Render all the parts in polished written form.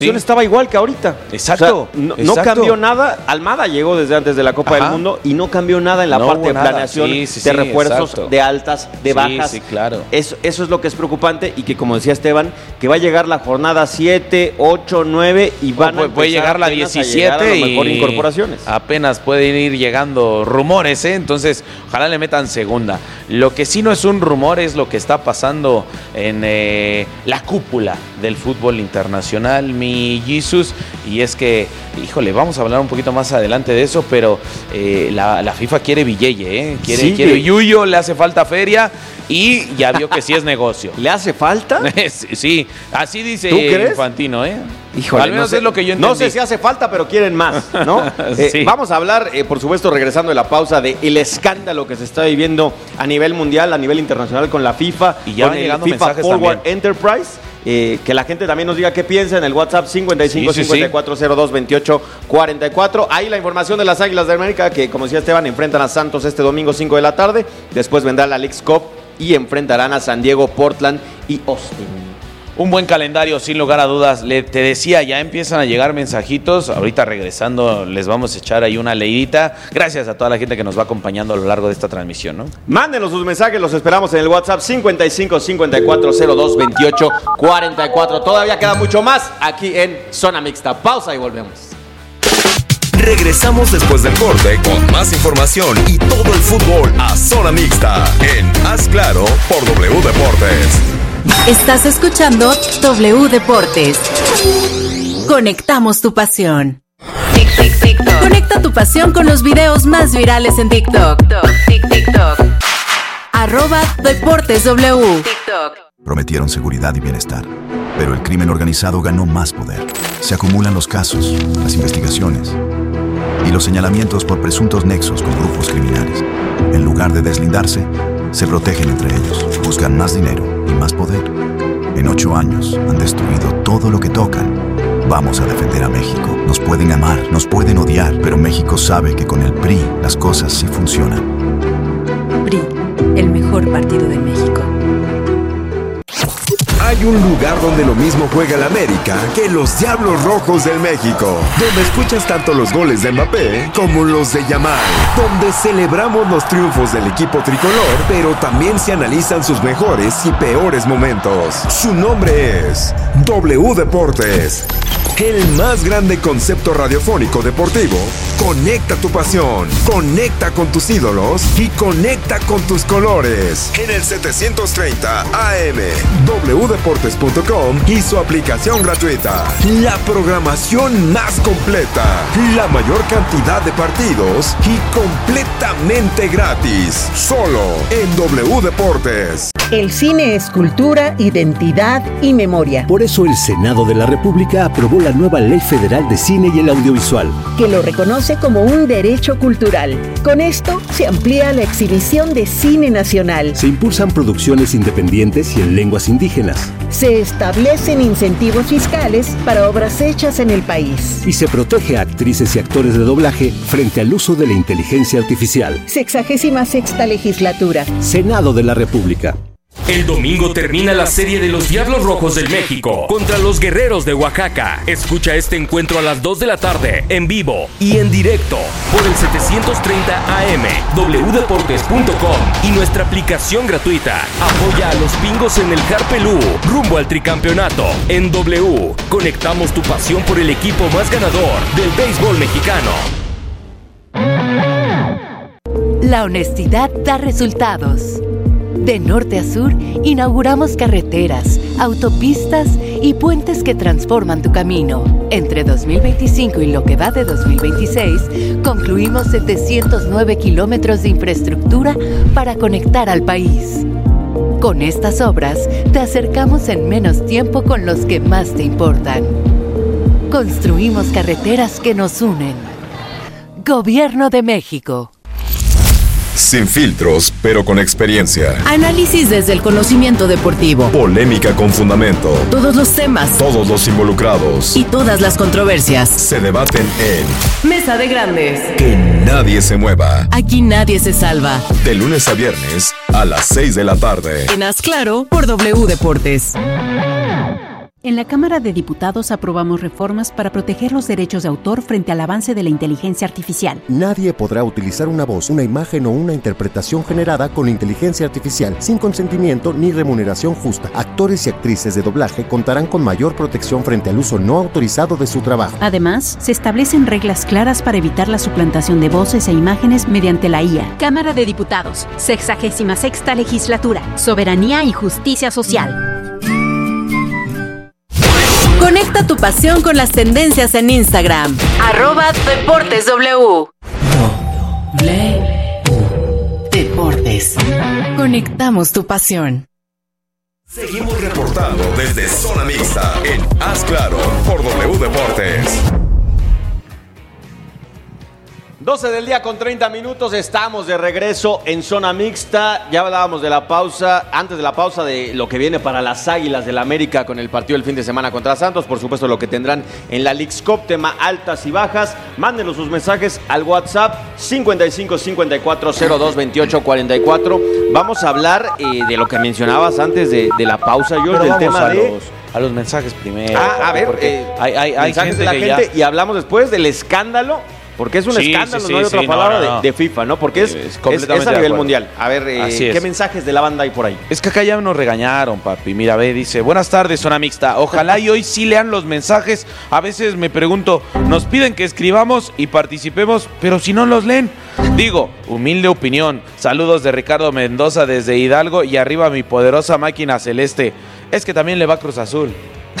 Estaba igual que ahorita. Exacto. O sea, no cambió nada. Almada llegó desde antes de la Copa del Mundo y no cambió nada en la parte de planeación, de refuerzos, de altas, de bajas. Sí, claro. Eso es lo que es preocupante y que, como decía Esteban, que va a llegar la jornada 7, 8, 9 y van a puede llegar la 17 y mejor incorporaciones. Apenas pueden ir llegando rumores, Entonces, ojalá le metan segunda. Lo que sí no es un rumor es lo que está pasando en la cúpula del fútbol internacional, mi Jesus, y es que, híjole, vamos a hablar un poquito más adelante de eso, pero la FIFA quiere billete, quiere billuyo, le hace falta feria y ya vio que sí es negocio. ¿Le hace falta? Sí, así dice Infantino, Híjole, al menos es lo que yo entendí. No sé si hace falta, pero quieren más, ¿no? Sí. Vamos a hablar, por supuesto, regresando de la pausa, del escándalo que se está viviendo a nivel mundial, a nivel internacional con la FIFA, y ya con el FIFA Forward Enterprise. Que la gente también nos diga qué piensa en el WhatsApp 55-5402-2844. Ahí la información de las Águilas de América, que, como decía Esteban, enfrentan a Santos este domingo 5 de la tarde. Después vendrá la Leagues Cup y enfrentarán a San Diego, Portland y Austin. Un buen calendario, sin lugar a dudas. Te decía, ya empiezan a llegar mensajitos. Ahorita regresando les vamos a echar ahí una leidita. Gracias a toda la gente que nos va acompañando a lo largo de esta transmisión, ¿no? Mándenos sus mensajes, los esperamos en el WhatsApp 55-5402-2844. Todavía queda mucho más aquí en Zona Mixta. Pausa y volvemos. Regresamos después del corte con más información y todo el fútbol a Zona Mixta en Haz Claro por W Deportes. Estás escuchando W Deportes. Conectamos tu pasión. Conecta tu pasión con los videos más virales en TikTok. @DeportesW. Prometieron seguridad y bienestar, pero el crimen organizado ganó más poder. Se acumulan los casos, las investigaciones y los señalamientos por presuntos nexos con grupos criminales. En lugar de deslindarse, se protegen entre ellos, buscan más dinero y más poder. En 8 años han destruido todo lo que tocan. Vamos a defender a México. Nos pueden amar, nos pueden odiar, pero México sabe que con el PRI las cosas sí funcionan. PRI, el mejor partido de México. Hay un lugar donde lo mismo juega el América que los Diablos Rojos del México, donde escuchas tanto los goles de Mbappé como los de Yamal, donde celebramos los triunfos del equipo tricolor, pero también se analizan sus mejores y peores momentos. Su nombre es W Deportes. El más grande concepto radiofónico deportivo. Conecta tu pasión, conecta con tus ídolos y conecta con tus colores. En el 730 AM, wdeportes.com y su aplicación gratuita. La programación más completa, la mayor cantidad de partidos y completamente gratis. Solo en W Deportes. El cine es cultura, identidad y memoria. Por eso el Senado de la República aprobó la nueva Ley Federal de Cine y el Audiovisual, que lo reconoce como un derecho cultural. Con esto se amplía la exhibición de cine nacional. Se impulsan producciones independientes y en lenguas indígenas. Se establecen incentivos fiscales para obras hechas en el país. Y se protege a actrices y actores de doblaje frente al uso de la inteligencia artificial. 66ª legislatura. Senado de la República. El domingo termina la serie de los Diablos Rojos del México contra los Guerreros de Oaxaca. Escucha este encuentro a las 2 de la tarde, en vivo y en directo, por el 730 AM, wdeportes.com y nuestra aplicación gratuita. Apoya a los Pingos en el Harpelú, rumbo al tricampeonato. En W, conectamos tu pasión por el equipo más ganador del béisbol mexicano. La honestidad da resultados. De norte a sur, inauguramos carreteras, autopistas y puentes que transforman tu camino. Entre 2025 y lo que va de 2026, concluimos 709 kilómetros de infraestructura para conectar al país. Con estas obras, te acercamos en menos tiempo con los que más te importan. Construimos carreteras que nos unen. Gobierno de México. Sin filtros, pero con experiencia. Análisis desde el conocimiento deportivo. Polémica con fundamento. Todos los temas. Todos los involucrados. Y todas las controversias. Se debaten en Mesa de Grandes. Que nadie se mueva. Aquí nadie se salva. De lunes a viernes a las 6 de la tarde. En Haz Claro por W Deportes. En la Cámara de Diputados aprobamos reformas para proteger los derechos de autor frente al avance de la inteligencia artificial. Nadie podrá utilizar una voz, una imagen o una interpretación generada con inteligencia artificial sin consentimiento ni remuneración justa. Actores y actrices de doblaje contarán con mayor protección frente al uso no autorizado de su trabajo. Además, se establecen reglas claras para evitar la suplantación de voces e imágenes mediante la IA. Cámara de Diputados, 66ª Legislatura, Soberanía y Justicia Social. Conecta tu pasión con las tendencias en Instagram. @DeportesW. Deportes. Conectamos tu pasión. Seguimos reportando desde Zona Mixta en Haz Claro por W Deportes. 12 del día con 30 minutos, estamos de regreso en Zona Mixta. Ya hablábamos de la pausa, antes de la pausa, de lo que viene para las Águilas del América con el partido del fin de semana contra Santos. Por supuesto, lo que tendrán en la Leagues Cup, tema altas y bajas. Mándenos sus mensajes al WhatsApp 55 54 02 28 44. Vamos a hablar de lo que mencionabas antes de la pausa, George, del tema a los mensajes primero. A ver, hay mensajes de la gente y hablamos después del escándalo. Porque es un escándalo, no hay otra palabra de FIFA, ¿no? Porque es a nivel mundial. A ver, ¿qué mensajes de la banda hay por ahí? Es que acá ya nos regañaron, papi. Mira, ve, dice, buenas tardes, Zona Mixta. Ojalá y hoy sí lean los mensajes. A veces me pregunto, nos piden que escribamos y participemos, pero si no los leen. Digo, humilde opinión. Saludos de Ricardo Mendoza desde Hidalgo y arriba mi poderosa máquina celeste. Es que también le va Cruz Azul.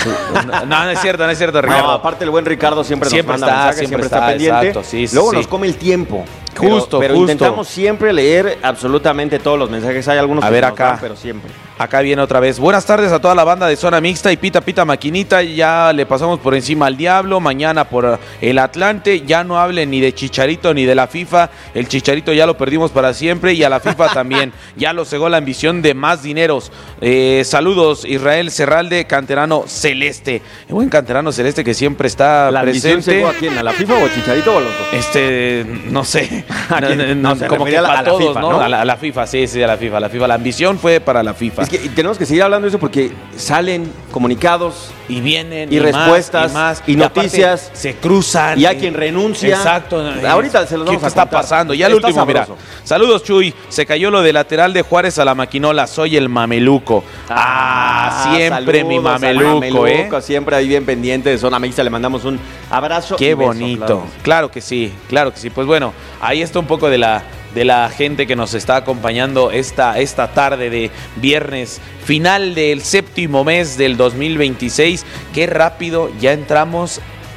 No es cierto, Ricardo. No, aparte el buen Ricardo siempre nos manda mensajes, siempre está pendiente. Exacto, sí, luego nos come el tiempo. Pero intentamos siempre leer absolutamente todos los mensajes. Hay algunos que nos dan, pero siempre. Acá viene otra vez. Buenas tardes a toda la banda de Zona Mixta y Pita Pita Maquinita. Ya le pasamos por encima al Diablo. Mañana por el Atlante. Ya no hablen ni de Chicharito ni de la FIFA. El Chicharito ya lo perdimos para siempre y a la FIFA también. Ya lo cegó la ambición de más dineros. Saludos, Israel Serralde, canterano celeste. El buen canterano celeste que siempre está ¿La presente. ambición cegó a quién? ¿A la FIFA o a Chicharito o a los dos? No sé. Como que para todos, FIFA, ¿no? A la FIFA, sí, a la FIFA. La ambición fue para la FIFA. Es que tenemos que seguir hablando de eso porque salen comunicados y vienen y respuestas y noticias se cruzan y hay quien renuncia. Exacto. Ahorita se los vamos a está contar. pasando. Ya el último, sabroso. mira. Saludos, Chuy. Se cayó lo de lateral de Juárez a la maquinola. Soy el mameluco. Siempre saludos, mi mameluco, siempre ahí bien pendiente de Zona Mixta. Le mandamos un abrazo. Qué bonito. Claro que sí. Pues bueno, ahí está un poco de la gente que nos está acompañando esta tarde de viernes, final del séptimo mes del 2026. Qué rápido, ya entramos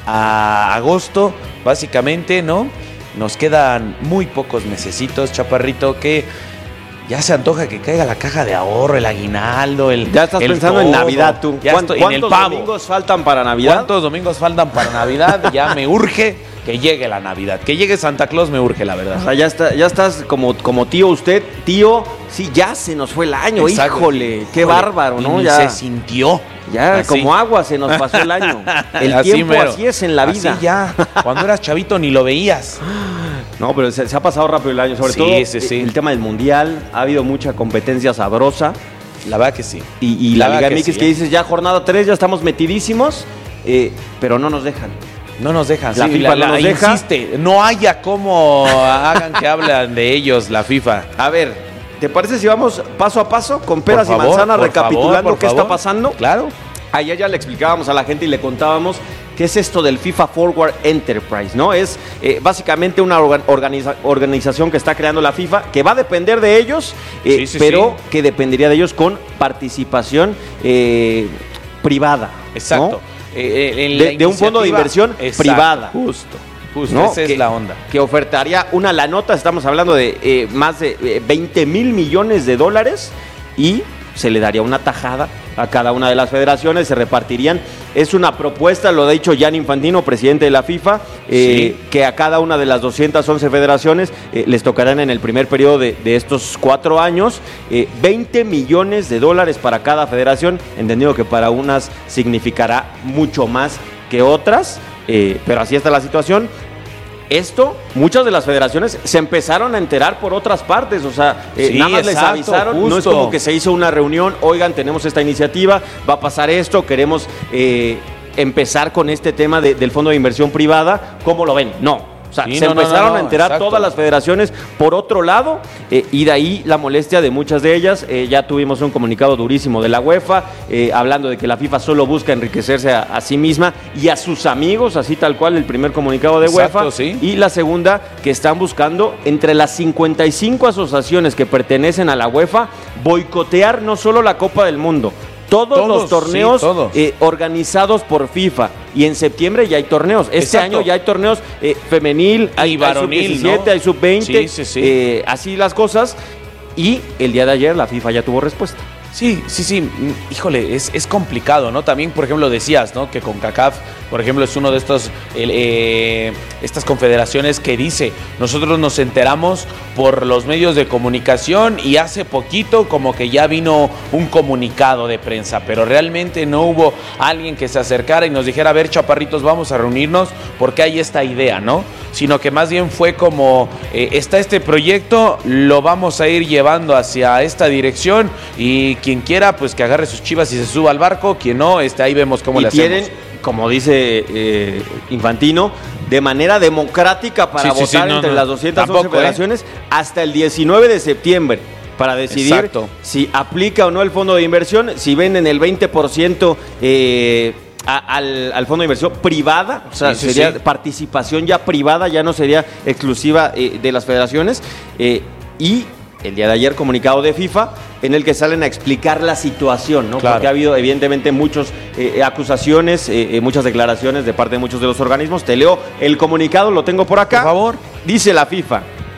a agosto, básicamente, ¿no? Nos quedan muy pocos mesecitos, chaparrito, que ya se antoja que caiga la caja de ahorro, el aguinaldo, ya estás pensando en Navidad, tú. ¿Cuántos domingos faltan para Navidad? ¿Cuántos domingos faltan para Navidad? Ya me urge que llegue la Navidad, que llegue Santa Claus, me urge, la verdad. O sea, ya estás como tío usted, sí, ya se nos fue el año. Exacto. Híjole, qué bárbaro, ¿no? Ya se sintió. Ya, así. Como agua se nos pasó el año. El así tiempo mero. Así es en la vida. Así ya, cuando eras chavito ni lo veías. No, pero se ha pasado rápido el año, sobre todo el tema del Mundial. Ha habido mucha competencia sabrosa. La verdad que sí. Y la Liga MX que dices, ya jornada 3, ya estamos metidísimos, pero no nos dejan. No nos dejan. La FIFA no nos deja. Insiste, no haya cómo hagan que hablan de ellos la FIFA. A ver, ¿te parece si vamos paso a paso con peras y manzanas recapitulando qué está pasando? Claro. Ayer ya le explicábamos a la gente y le contábamos qué es esto del FIFA Forward Enterprise, ¿no? Es básicamente una organización que está creando la FIFA, que va a depender de ellos, pero que dependería de ellos con participación privada. Exacto. ¿no? De un fondo de inversión privada. Justo, ¿no? Esa es la onda. Que ofertaría una la nota, estamos hablando de más de 20 mil millones de dólares y se le daría una tajada a cada una de las federaciones, se repartirían. Es una propuesta, lo ha dicho Gianni Infantino, presidente de la FIFA, que a cada una de las 211 federaciones les tocarán en el primer periodo de estos 4 años 20 millones de dólares para cada federación, entendido que para unas significará mucho más que otras, pero así está la situación. muchas de las federaciones se empezaron a enterar por otras partes, o sea, Sí, nada más les exacto, avisaron, justo. no es como que se hizo una reunión, oigan, tenemos esta iniciativa, va a pasar esto, queremos empezar con este tema del fondo de inversión privada, ¿cómo lo ven? No. O sea, Sí, se empezaron a enterar exacto. todas las federaciones por otro lado, y de ahí la molestia de muchas de ellas. Ya tuvimos un comunicado durísimo de la UEFA, hablando de que la FIFA solo busca enriquecerse a sí misma y a sus amigos, así tal cual el primer comunicado de Exacto, UEFA. sí. Y la segunda, que están buscando entre las 55 asociaciones que pertenecen a la UEFA, boicotear no solo la Copa del Mundo, todos los torneos sí, todos. organizados por FIFA. Y en septiembre ya hay torneos. Este Exacto. año ya hay torneos femenil, hay varonil, sub-17, ¿no? hay sub-20. Sí. Así las cosas. Y el día de ayer la FIFA ya tuvo respuesta. Sí. Híjole, es complicado, ¿no? También, por ejemplo, decías, ¿no? Que CONCACAF, por ejemplo, es uno de estas confederaciones que dice, nosotros nos enteramos por los medios de comunicación y hace poquito como que ya vino un comunicado de prensa, pero realmente no hubo alguien que se acercara y nos dijera, a ver, chaparritos, vamos a reunirnos porque hay esta idea, ¿no? Sino que más bien fue como, está este proyecto, lo vamos a ir llevando hacia esta dirección y quien quiera, pues que agarre sus chivas y se suba al barco, quien no, ahí vemos cómo le hacemos. Tienen, como dice Infantino, de manera democrática para votar entre las 211 federaciones hasta el 19 de septiembre para decidir Exacto. si aplica o no el fondo de inversión, si venden el 20% al fondo de inversión privada, o sea, sería participación ya privada, ya no sería exclusiva de las federaciones, y el día de ayer comunicado de FIFA en el que salen a explicar la situación, ¿no? Claro. Porque ha habido evidentemente muchas acusaciones, muchas declaraciones de parte de muchos de los organismos. Te leo el comunicado, lo tengo por acá. Por favor. Dice la FIFA: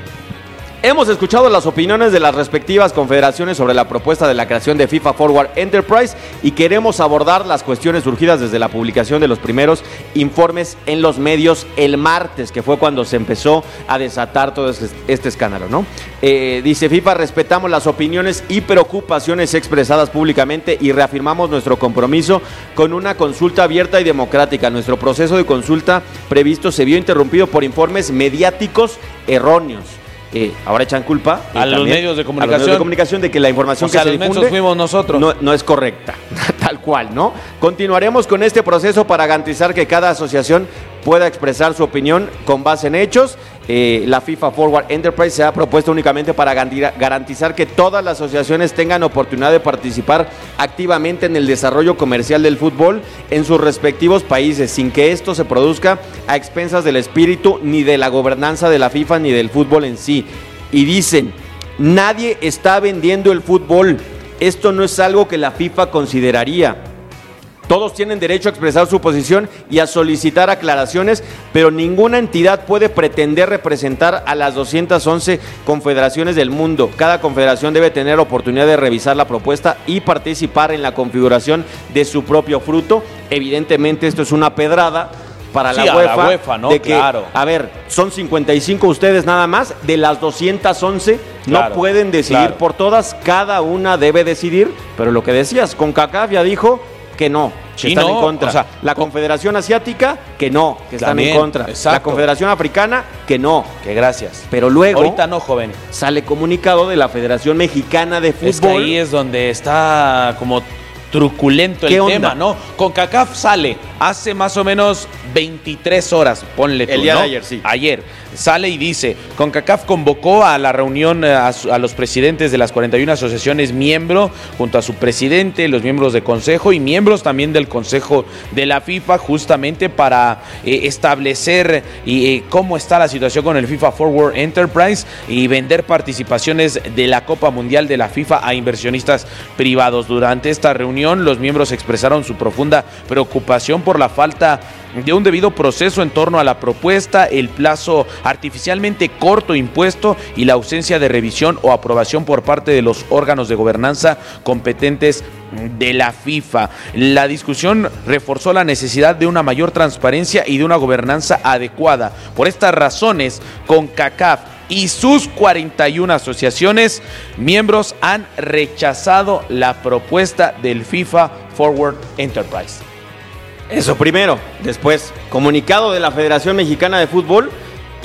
hemos escuchado las opiniones de las respectivas confederaciones sobre la propuesta de la creación de FIFA Forward Enterprise y queremos abordar las cuestiones surgidas desde la publicación de los primeros informes en los medios el martes, que fue cuando se empezó a desatar todo este escándalo, ¿no? Dice FIFA: respetamos las opiniones y preocupaciones expresadas públicamente y reafirmamos nuestro compromiso con una consulta abierta y democrática. Nuestro proceso de consulta previsto se vio interrumpido por informes mediáticos erróneos. Ahora echan culpa a los medios de comunicación de que la información que se difunde fuimos nosotros. No es correcta, tal cual, ¿no? Continuaremos con este proceso para garantizar que cada asociación pueda expresar su opinión con base en hechos. La FIFA Forward Enterprise se ha propuesto únicamente para garantizar que todas las asociaciones tengan oportunidad de participar activamente en el desarrollo comercial del fútbol en sus respectivos países, sin que esto se produzca a expensas del espíritu ni de la gobernanza de la FIFA ni del fútbol en sí. Y dicen: nadie está vendiendo el fútbol. Esto no es algo que la FIFA consideraría. Todos tienen derecho a expresar su posición y a solicitar aclaraciones, pero ninguna entidad puede pretender representar a las 211 confederaciones del mundo. Cada confederación debe tener oportunidad de revisar la propuesta y participar en la configuración de su propio fruto. Evidentemente esto es una pedrada para la UEFA, ¿no? De que, a ver, son 55 ustedes nada más, de las 211 no pueden decidir por todas, cada una debe decidir, pero lo que decías, CONCACAF ya dijo que no, que están en contra. O sea, la Confederación Asiática, que no, que están también, en contra. exacto. La Confederación Africana, que no. Que gracias. Pero luego, ahorita no, joven. Sale comunicado de la Federación Mexicana de Fútbol. Es que ahí es donde está como truculento el tema, ¿no? CONCACAF sale hace más o menos 23 horas, ponle tú, el día ¿no? de ayer, sí. Ayer sale y dice: CONCACAF convocó a la reunión a los presidentes de las 41 asociaciones miembro, junto a su presidente, los miembros de consejo y miembros también del consejo de la FIFA, justamente para establecer cómo está la situación con el FIFA Forward Enterprise y vender participaciones de la Copa Mundial de la FIFA a inversionistas privados. Durante esta reunión, los miembros expresaron su profunda preocupación por la falta de un debido proceso en torno a la propuesta, el plazo artificialmente corto impuesto y la ausencia de revisión o aprobación por parte de los órganos de gobernanza competentes de la FIFA. La discusión reforzó la necesidad de una mayor transparencia y de una gobernanza adecuada. Por estas razones, CONCACAF y sus 41 asociaciones miembros han rechazado la propuesta del FIFA Forward Enterprise. Eso primero. Después, comunicado de la Federación Mexicana de Fútbol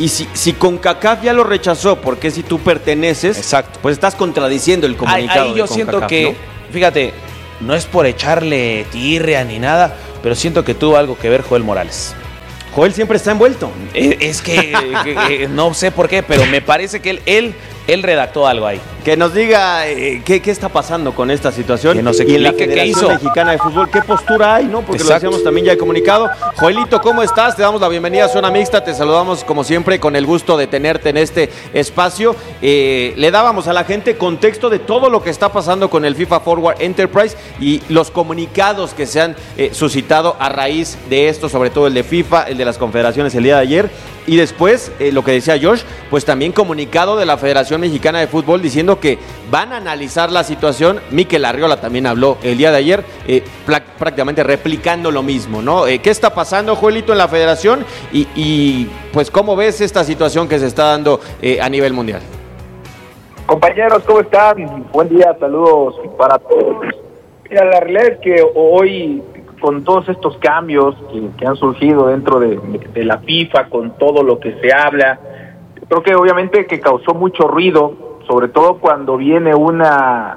Y si CONCACAF ya lo rechazó, ¿por qué si tú perteneces? Exacto. Pues estás contradiciendo el comunicado. Ahí yo siento CONCACAF, que, ¿no? fíjate, no es por echarle tirria ni nada, pero siento que tuvo algo que ver Joel Morales. Joel siempre está envuelto. Es que no sé por qué, pero me parece que él redactó algo ahí. Que nos diga qué está pasando con esta situación. Que nos y en la explique qué Federación hizo. Mexicana de Fútbol, qué postura hay, ¿no? Porque Exacto. lo decíamos también ya el comunicado. Joelito, ¿cómo estás? Te damos la bienvenida a Zona Mixta. Te saludamos como siempre con el gusto de tenerte en este espacio. Le dábamos a la gente contexto de todo lo que está pasando con el FIFA Forward Enterprise y los comunicados que se han suscitado a raíz de esto, sobre todo el de FIFA, el de las confederaciones el día de ayer. Y después, lo que decía Josh, pues también comunicado de la Federación Mexicana de Fútbol diciendo que van a analizar la situación. Mikel Arriola también habló el día de ayer, prácticamente replicando lo mismo, ¿no? ¿Qué está pasando, Joelito, en la Federación? Y pues, ¿cómo ves esta situación que se está dando a nivel mundial? Compañeros, ¿cómo están? Buen día, saludos para todos. Mira, la realidad es que hoy, con todos estos cambios que han surgido dentro de la FIFA, con todo lo que se habla, creo que obviamente que causó mucho ruido, sobre todo cuando viene una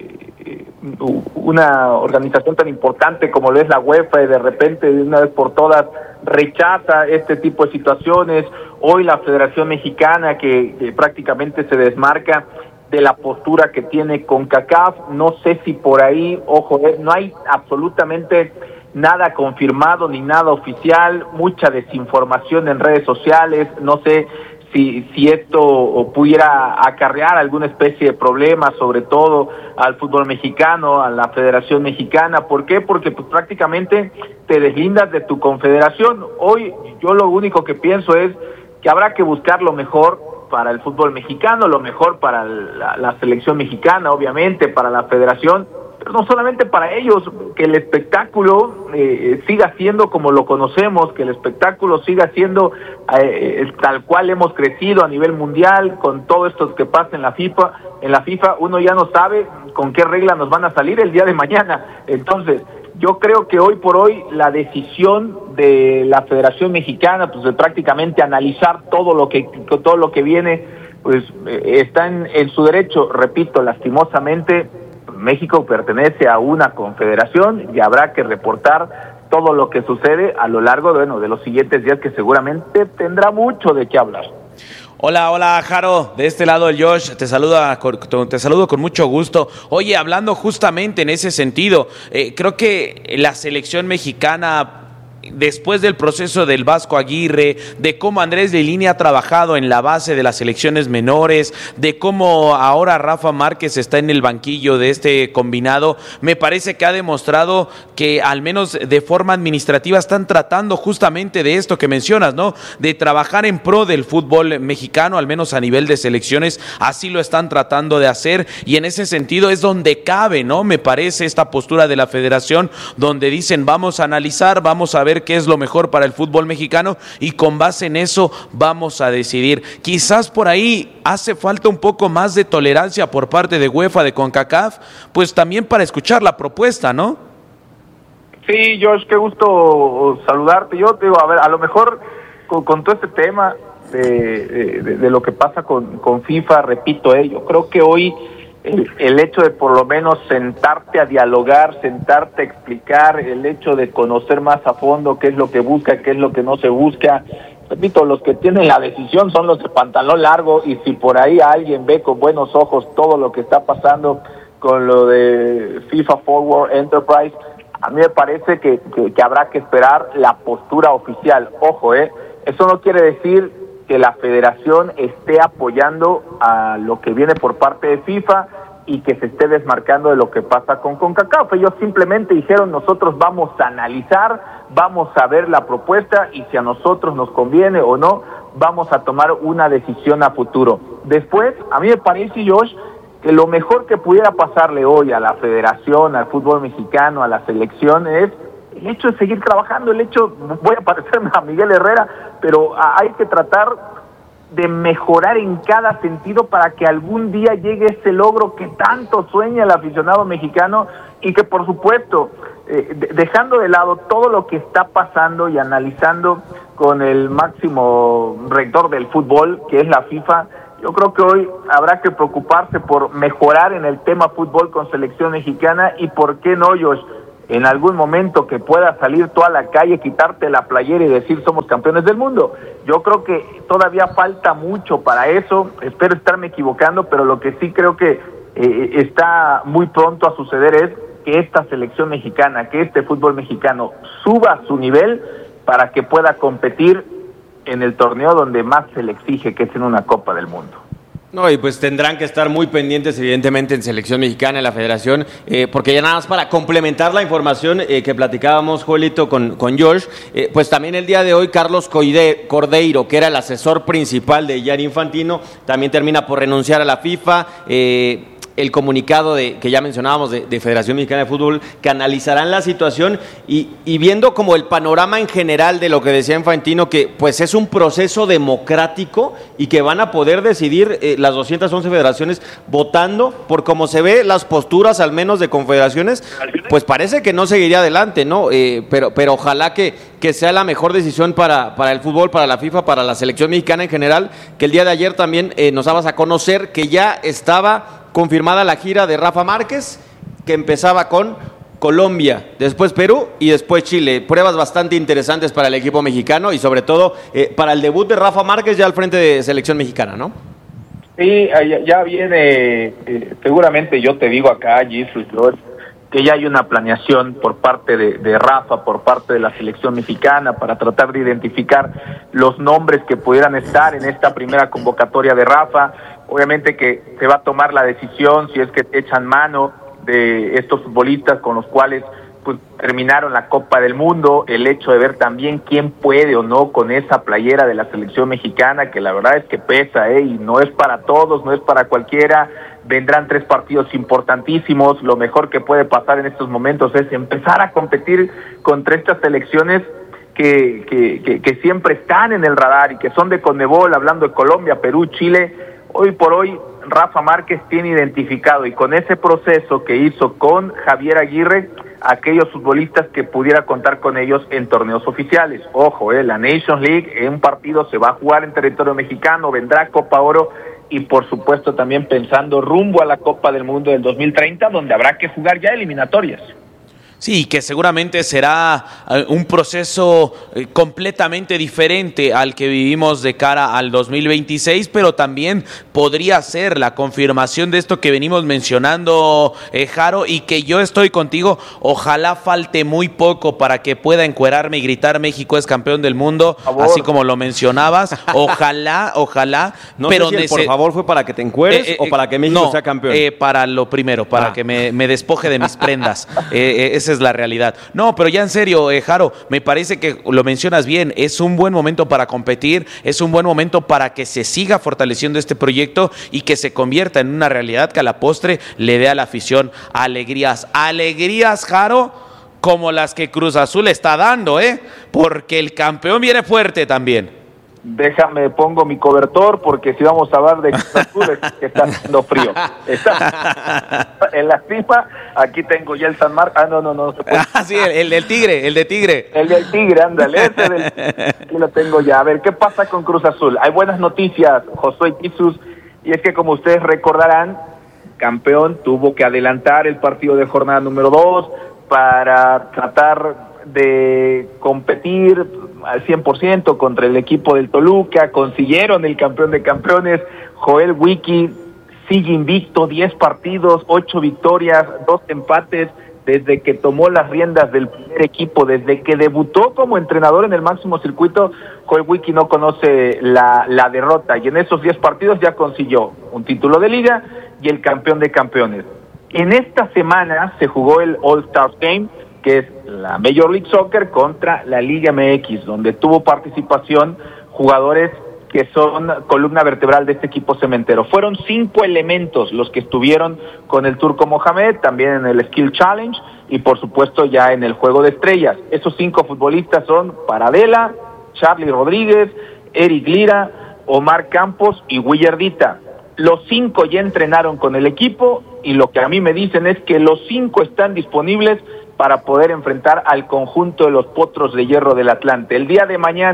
organización tan importante como lo es la UEFA y de repente de una vez por todas rechaza este tipo de situaciones. Hoy la Federación Mexicana que prácticamente se desmarca de la postura que tiene CONCACAF, no sé si por ahí, ojo, no hay absolutamente nada confirmado ni nada oficial, mucha desinformación en redes sociales, no sé si esto pudiera acarrear alguna especie de problema, sobre todo al fútbol mexicano, a la Federación Mexicana. ¿Por qué? Porque pues, prácticamente te deslindas de tu confederación. Hoy yo lo único que pienso es que habrá que buscar lo mejor para el fútbol mexicano, lo mejor para la selección mexicana, obviamente, para la federación, pero no solamente para ellos, que el espectáculo siga siendo como lo conocemos, que el espectáculo siga siendo tal cual hemos crecido a nivel mundial, con todo esto que pasa en la FIFA, uno ya no sabe con qué regla nos van a salir el día de mañana. Entonces, yo creo que hoy por hoy la decisión de la Federación Mexicana, pues de prácticamente analizar todo lo que viene, pues está en su derecho. Repito, lastimosamente, México pertenece a una confederación y habrá que reportar todo lo que sucede a lo largo de los siguientes días, que seguramente tendrá mucho de qué hablar. Hola, Jaro, de este lado el Josh, te saludo con mucho gusto. Oye, hablando justamente en ese sentido, creo que la selección mexicana, después del proceso del Vasco Aguirre, de cómo Andrés Lilini ha trabajado en la base de las selecciones menores, de cómo ahora Rafa Márquez está en el banquillo de este combinado, me parece que ha demostrado que al menos de forma administrativa están tratando justamente de esto que mencionas, ¿no? De trabajar en pro del fútbol mexicano, al menos a nivel de selecciones, así lo están tratando de hacer, y en ese sentido es donde cabe, ¿no? Me parece esta postura de la federación, donde dicen vamos a analizar, vamos a ver qué es lo mejor para el fútbol mexicano y con base en eso vamos a decidir. Quizás por ahí hace falta un poco más de tolerancia por parte de UEFA, de CONCACAF, pues también para escuchar la propuesta, ¿no? Sí, Josh, qué gusto saludarte. Yo te digo, a ver, a lo mejor con todo este tema de lo que pasa con FIFA, repito, yo creo que hoy el hecho de por lo menos sentarte a dialogar, sentarte a explicar, el hecho de conocer más a fondo qué es lo que busca, qué es lo que no se busca. Repito, los que tienen la decisión son los de pantalón largo, y si por ahí alguien ve con buenos ojos todo lo que está pasando con lo de FIFA Forward Enterprise, a mí me parece que habrá que esperar la postura oficial. Ojo, eso no quiere decir que la federación esté apoyando a lo que viene por parte de FIFA y que se esté desmarcando de lo que pasa con CONCACAF. Ellos simplemente dijeron, nosotros vamos a analizar, vamos a ver la propuesta y si a nosotros nos conviene o no, vamos a tomar una decisión a futuro. Después, a mí me parece, Josh, que lo mejor que pudiera pasarle hoy a la federación, al fútbol mexicano, a la selección, es el hecho de seguir trabajando, voy a parecerme a Miguel Herrera, pero hay que tratar de mejorar en cada sentido para que algún día llegue ese logro que tanto sueña el aficionado mexicano, y que por supuesto, dejando de lado todo lo que está pasando y analizando con el máximo rector del fútbol, que es la FIFA. Yo creo que hoy habrá que preocuparse por mejorar en el tema fútbol con selección mexicana y por qué no, Josh, en algún momento que pueda salir toda la calle, quitarte la playera y decir somos campeones del mundo. Yo creo que todavía falta mucho para eso, espero estarme equivocando, pero lo que sí creo que está muy pronto a suceder es que esta selección mexicana, que este fútbol mexicano suba su nivel para que pueda competir en el torneo donde más se le exige, que es en una Copa del Mundo. No, y pues tendrán que estar muy pendientes, evidentemente, en selección mexicana, en la federación, porque ya nada más para complementar la información que platicábamos, Joelito, con George, pues también el día de hoy Carlos Cordeiro, que era el asesor principal de Gianni Infantino, también termina por renunciar a la FIFA. El comunicado que ya mencionábamos de Federación Mexicana de Fútbol, que analizarán la situación y viendo como el panorama en general de lo que decía Infantino, que pues es un proceso democrático y que van a poder decidir las 211 federaciones votando por cómo se ve las posturas, al menos de confederaciones, pues parece que no seguiría adelante, ¿no? Pero ojalá que sea la mejor decisión para el fútbol, para la FIFA, para la selección mexicana en general, que el día de ayer también nos dabas a conocer que ya estaba confirmada la gira de Rafa Márquez, que empezaba con Colombia, después Perú y después Chile. Pruebas bastante interesantes para el equipo mexicano y sobre todo para el debut de Rafa Márquez ya al frente de selección mexicana, ¿no? Sí, ya viene, seguramente yo te digo acá, Jesus, que ya hay una planeación por parte de Rafa, por parte de la selección mexicana, para tratar de identificar los nombres que pudieran estar en esta primera convocatoria de Rafa. Obviamente que se va a tomar la decisión si es que echan mano de estos futbolistas con los cuales pues terminaron la Copa del Mundo, el hecho de ver también quién puede o no con esa playera de la selección mexicana, que la verdad es que pesa, y no es para todos, no es para cualquiera. Vendrán 3 partidos importantísimos, lo mejor que puede pasar en estos momentos es empezar a competir contra estas selecciones que siempre están en el radar y que son de CONMEBOL, hablando de Colombia, Perú, Chile. Hoy por hoy Rafa Márquez tiene identificado, y con ese proceso que hizo con Javier Aguirre, aquellos futbolistas que pudiera contar con ellos en torneos oficiales. Ojo, la Nations League en un partido se va a jugar en territorio mexicano, vendrá Copa Oro y por supuesto también pensando rumbo a la Copa del Mundo del 2030, donde habrá que jugar ya eliminatorias. Sí, que seguramente será un proceso completamente diferente al que vivimos de cara al 2026, pero también podría ser la confirmación de esto que venimos mencionando, Jaro, y que yo estoy contigo. Ojalá falte muy poco para que pueda encuerarme y gritar México es campeón del mundo, así como lo mencionabas. Ojalá. No pero sé si por favor fue para que te encueres o para que México sea campeón. Para lo primero, para que me despoje de mis prendas. Ese es la realidad. No, pero ya en serio, Jaro, me parece que lo mencionas bien, es un buen momento para competir, es un buen momento para que se siga fortaleciendo este proyecto y que se convierta en una realidad que a la postre le dé a la afición alegrías, Jaro, como las que Cruz Azul está dando, porque el campeón viene fuerte también. Déjame, pongo mi cobertor, porque si vamos a hablar de Cruz Azul es que está haciendo frío. Está en la FIFA, aquí tengo ya el San Marcos. No se puede. Sí, el del Tigre. El del Tigre, ándale, aquí lo tengo ya. A ver, ¿qué pasa con Cruz Azul? Hay buenas noticias, Josué Jesús, y es que como ustedes recordarán, campeón tuvo que adelantar el partido de jornada número 2 para tratar de competir al 100% contra el equipo del Toluca. Consiguieron el campeón de campeones. Joel Wiki sigue invicto, 10 partidos, 8 victorias, 2 empates, desde que tomó las riendas del primer equipo, desde que debutó como entrenador en el máximo circuito. Joel Wiki no conoce la derrota, y en esos 10 partidos ya consiguió un título de liga y el campeón de campeones. En esta semana se jugó el All-Star Game, que es la Major League Soccer contra la Liga MX, donde tuvo participación jugadores que son columna vertebral de este equipo cementero. Fueron 5 elementos los que estuvieron con el Turco Mohamed, también en el Skill Challenge y por supuesto ya en el Juego de Estrellas. Esos 5 futbolistas son Paradela, Charlie Rodríguez, Eric Lira, Omar Campos y Willardita. Los 5 ya entrenaron con el equipo y lo que a mí me dicen es que los 5 están disponibles para poder enfrentar al conjunto de los Potros de Hierro del Atlante. El día de mañana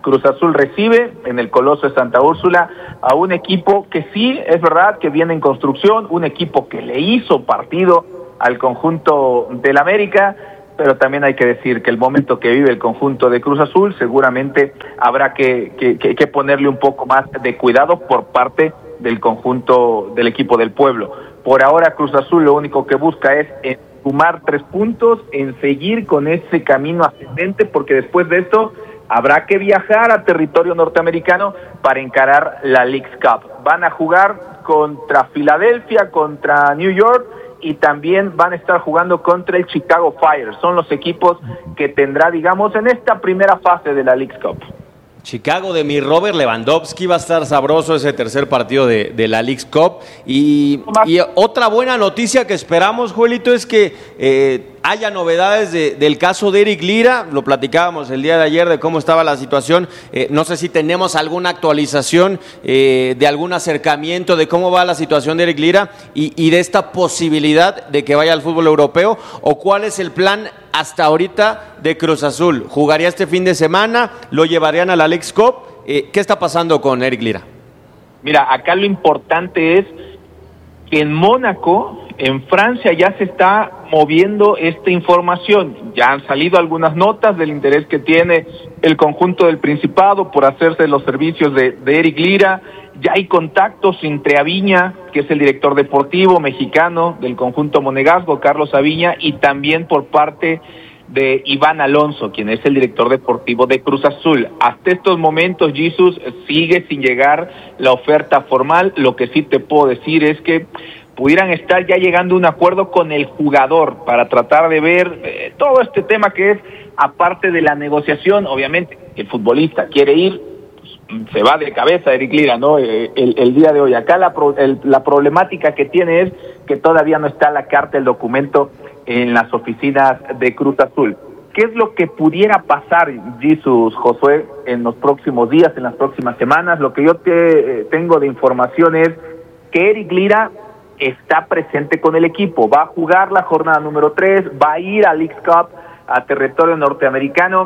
Cruz Azul recibe en el Coloso de Santa Úrsula a un equipo que sí, es verdad que viene en construcción, un equipo que le hizo partido al conjunto del América, pero también hay que decir que el momento que vive el conjunto de Cruz Azul seguramente habrá que ponerle un poco más de cuidado por parte del conjunto del equipo del pueblo. Por ahora Cruz Azul lo único que busca es sumar 3 puntos, en seguir con ese camino ascendente, porque después de esto habrá que viajar a territorio norteamericano para encarar la Leagues Cup. Van a jugar contra Filadelfia, contra New York, y también van a estar jugando contra el Chicago Fire. Son los equipos que tendrá, digamos, en esta primera fase de la Leagues Cup. Chicago de mi Robert Lewandowski, va a estar sabroso ese tercer partido de la Leagues Cup. Y otra buena noticia que esperamos, Joelito, es que haya novedades del caso de Eric Lira. Lo platicábamos el día de ayer de cómo estaba la situación. No sé si tenemos alguna actualización de algún acercamiento de cómo va la situación de Eric Lira y de esta posibilidad de que vaya al fútbol europeo, o cuál es el plan hasta ahorita de Cruz Azul. ¿Jugaría este fin de semana? ¿Lo llevarían a la Leagues Cup? ¿Qué está pasando con Eric Lira? Mira, acá lo importante es que en Mónaco, en Francia, ya se está moviendo esta información. Ya han salido algunas notas del interés que tiene el conjunto del Principado por hacerse los servicios de Eric Lira. Ya hay contactos entre Aviña, que es el director deportivo mexicano del conjunto monegasco, Carlos Aviña, y también por parte de Iván Alonso, quien es el director deportivo de Cruz Azul. Hasta estos momentos, Jesús, sigue sin llegar la oferta formal. Lo que sí te puedo decir es que pudieran estar ya llegando a un acuerdo con el jugador para tratar de ver todo este tema que es, aparte de la negociación. Obviamente, el futbolista quiere ir, se va de cabeza Eric Lira, ¿no? El día de hoy. Acá la problemática que tiene es que todavía no está la carta, el documento en las oficinas de Cruz Azul. ¿Qué es lo que pudiera pasar, Jesús, Josué, en los próximos días, en las próximas semanas? Lo que yo tengo de información es que Eric Lira está presente con el equipo, va a jugar la jornada número 3, va a ir a Leagues Cup, a territorio norteamericano.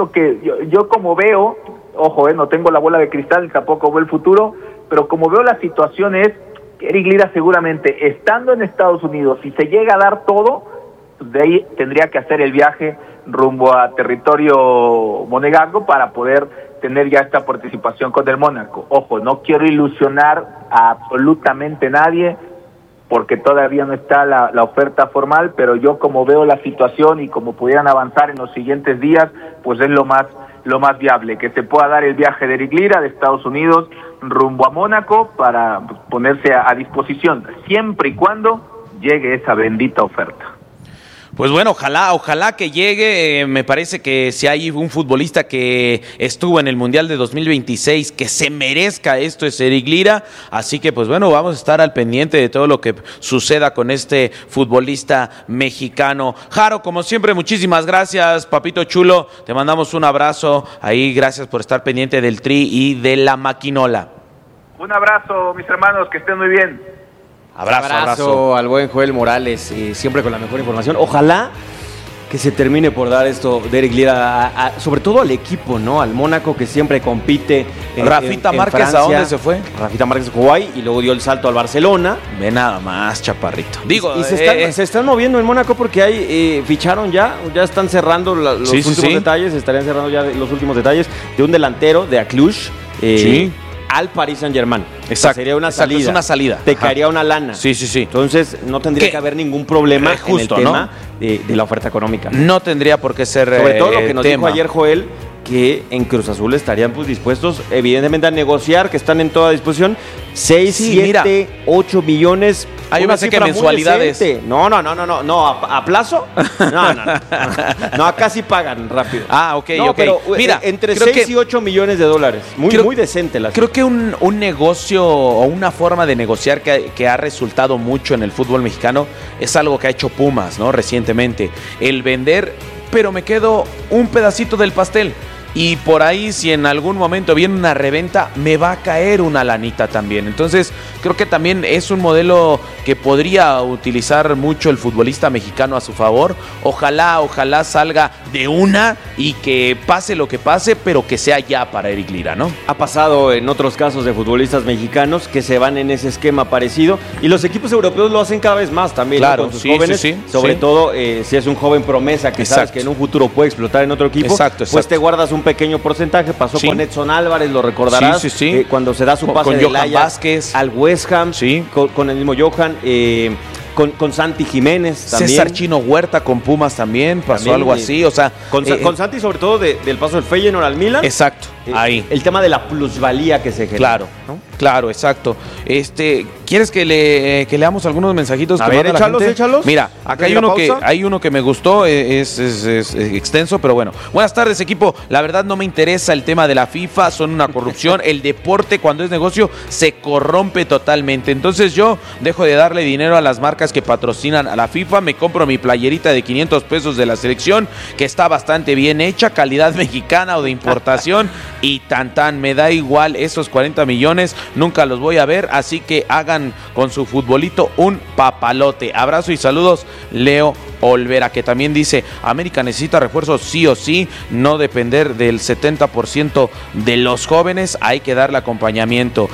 Yo como veo, ojo, no tengo la bola de cristal, tampoco veo el futuro, pero como veo la situación es que Eric Lira seguramente, estando en Estados Unidos, si se llega a dar todo, de ahí tendría que hacer el viaje rumbo a territorio monegasco para poder tener ya esta participación con el Mónaco. Ojo, no quiero ilusionar a absolutamente nadie, porque todavía no está la oferta formal, pero yo como veo la situación y como pudieran avanzar en los siguientes días, pues es lo más viable, que se pueda dar el viaje de Eric Lira de Estados Unidos rumbo a Mónaco para ponerse a disposición, siempre y cuando llegue esa bendita oferta. Pues bueno, ojalá que llegue. Me parece que si hay un futbolista que estuvo en el Mundial de 2026 que se merezca esto, es Eric Lira. Así que pues bueno, vamos a estar al pendiente de todo lo que suceda con este futbolista mexicano. Jaro, como siempre, muchísimas gracias, papito chulo. Te mandamos un abrazo ahí. Gracias por estar pendiente del Tri y de la Maquinola. Un abrazo, mis hermanos, que estén muy bien. Abrazo al buen Joel Morales, siempre con la mejor información. Ojalá que se termine por dar esto de Eric Lira, sobre todo al equipo, ¿no? Al Mónaco, que siempre compite. Rafita Márquez, Francia. ¿A dónde se fue? Rafita Márquez jugó ahí y luego dio el salto al Barcelona. Ve nada más, chaparrito. Digo, y se están moviendo en Mónaco porque ficharon ya están cerrando los últimos detalles, estarían cerrando ya los últimos detalles de un delantero de Cluj. Al Paris Saint-Germain. Exacto. O sea, sería una salida. Es una salida. Te caería una lana. Sí. Entonces, no tendría que haber ningún problema justo, en el tema, ¿no? de la oferta económica. No tendría por qué ser sobre todo lo que nos dijo ayer Joel, que en Cruz Azul estarían pues dispuestos, evidentemente, a negociar, que están en toda disposición. 6, 7, 8 millones. Yo pensé que mensualidades. No, ¿a plazo? No, acá sí pagan rápido. Ok. Pero mira, entre 6 y 8 millones de dólares. Muy decente la. Creo que un negocio o una forma de negociar que ha resultado mucho en el fútbol mexicano es algo que ha hecho Pumas, ¿no? Recientemente. El vender, pero me quedo un pedacito del pastel. Y por ahí, si en algún momento viene una reventa, me va a caer una lanita también. Entonces, creo que también es un modelo que podría utilizar mucho el futbolista mexicano a su favor. Ojalá salga de una y que pase lo que pase, pero que sea ya para Eric Lira, ¿no? Ha pasado en otros casos de futbolistas mexicanos que se van en ese esquema parecido, y los equipos europeos lo hacen cada vez más también, claro, ¿no? Con sus jóvenes, sobre todo si es un joven promesa que sabes que en un futuro puede explotar en otro equipo, pues te guardas un pequeño porcentaje. Pasó con Edson Álvarez, lo recordarás, cuando se da su pase de Johan Vázquez al West Ham, con el mismo Johan, con Santi Jiménez también. César Chino Huerta con Pumas también pasó algo así, o sea, con Santi, sobre todo del paso del Feyenoord al Milan. Exacto, ahí. El tema de la plusvalía que se genera. Claro, ¿no? Claro, exacto. ¿Quieres que leamos algunos mensajitos? A ver, échalos. Mira, acá hay uno que me gustó, es extenso, pero bueno. Buenas tardes, equipo. La verdad no me interesa el tema de la FIFA, son una corrupción. El deporte, cuando es negocio, se corrompe totalmente. Entonces yo dejo de darle dinero a las marcas que patrocinan a la FIFA, me compro mi playerita de 500 pesos de la selección, que está bastante bien hecha, calidad mexicana o de importación, y tan, me da igual esos 40 millones, nunca los voy a ver, así que hagan con su futbolito un papalote. Abrazo y saludos, Leo Olvera, que también dice, América necesita refuerzos sí o sí, no depender del 70% de los jóvenes, hay que darle acompañamiento.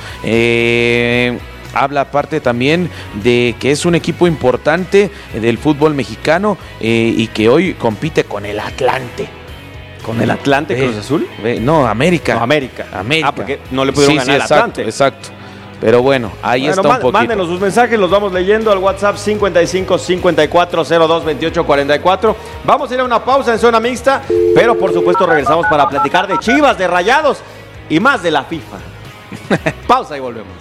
Habla aparte también de que es un equipo importante del fútbol mexicano y que hoy compite con el Atlante. ¿Con el Atlante Cruz Azul? No, América. No, América. Porque no le pudieron ganar al Atlante. Exacto. Pero bueno, ahí está un poquito. Mándenos sus mensajes, los vamos leyendo al WhatsApp 55 54 02 28 44. Vamos a ir a una pausa en zona mixta, pero por supuesto regresamos para platicar de Chivas, de Rayados y más de la FIFA. Pausa y volvemos.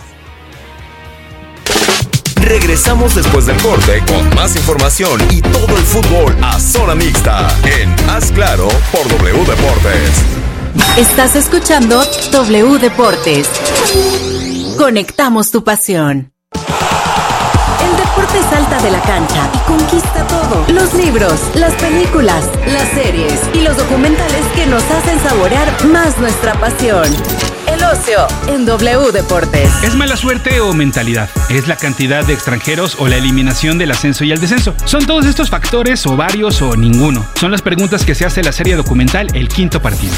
Regresamos después del corte con más información y todo el fútbol a zona mixta en Haz Claro por W Deportes. Estás escuchando W Deportes. Conectamos tu pasión. El deporte salta de la cancha y conquista todo. Los libros, las películas, las series y los documentales que nos hacen saborear más nuestra pasión. El ocio en W Deportes. ¿Es mala suerte o mentalidad? ¿Es la cantidad de extranjeros o la eliminación del ascenso y el descenso? ¿Son todos estos factores o varios o ninguno? Son las preguntas que se hace la serie documental El Quinto Partido.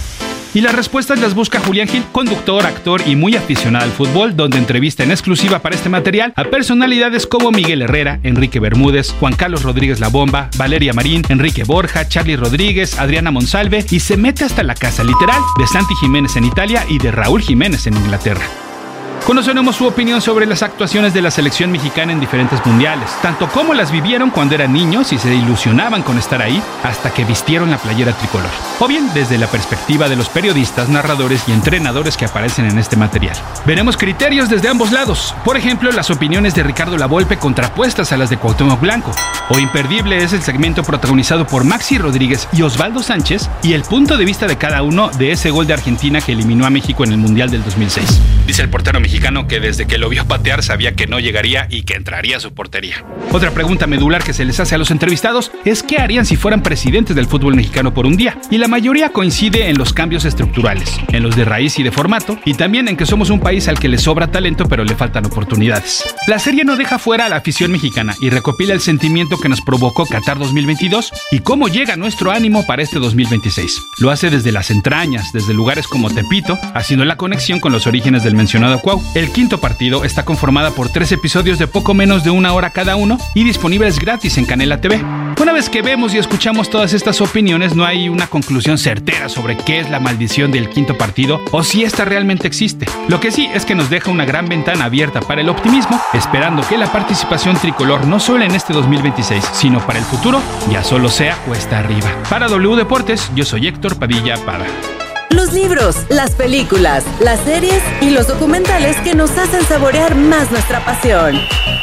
Y las respuestas las busca Julián Gil, conductor, actor y muy aficionado al fútbol, donde entrevista en exclusiva para este material a personalidades como Miguel Herrera, Enrique Bermúdez, Juan Carlos Rodríguez La Bomba, Valeria Marín, Enrique Borja, Charly Rodríguez, Adriana Monsalve, y se mete hasta la casa literal de Santi Jiménez en Italia y de Raúl Jiménez en Inglaterra. Conoceremos su opinión sobre las actuaciones de la selección mexicana en diferentes mundiales, tanto como las vivieron cuando eran niños y se ilusionaban con estar ahí hasta que vistieron la playera tricolor, o bien desde la perspectiva de los periodistas, narradores y entrenadores que aparecen en este material. Veremos criterios desde ambos lados, por ejemplo, las opiniones de Ricardo Lavolpe contrapuestas a las de Cuauhtémoc Blanco, o imperdible es el segmento protagonizado por Maxi Rodríguez y Osvaldo Sánchez y el punto de vista de cada uno de ese gol de Argentina que eliminó a México en el Mundial del 2006. Dice el portero mexicano que desde que lo vio patear sabía que no llegaría y que entraría a su portería. Otra pregunta medular que se les hace a los entrevistados es qué harían si fueran presidentes del fútbol mexicano por un día, y la mayoría coincide en los cambios estructurales, en los de raíz y de formato, y también en que somos un país al que le sobra talento pero le faltan oportunidades. La serie no deja fuera a la afición mexicana y recopila el sentimiento que nos provocó Qatar 2022 y cómo llega nuestro ánimo para este 2026. Lo hace desde las entrañas, desde lugares como Tepito, haciendo la conexión con los orígenes del mencionado Cuau. El Quinto Partido está conformada por 3 episodios de poco menos de 1 hora cada uno y disponibles gratis en Canela TV. Una vez que vemos y escuchamos todas estas opiniones, no hay una conclusión certera sobre qué es la maldición del Quinto Partido o si esta realmente existe. Lo que sí es que nos deja una gran ventana abierta para el optimismo, esperando que la participación tricolor no solo en este 2026, sino para el futuro, ya solo sea cuesta arriba. Para W Deportes, yo soy Héctor Padilla Pada. Los libros, las películas, las series y los documentales que nos hacen saborear más nuestra pasión.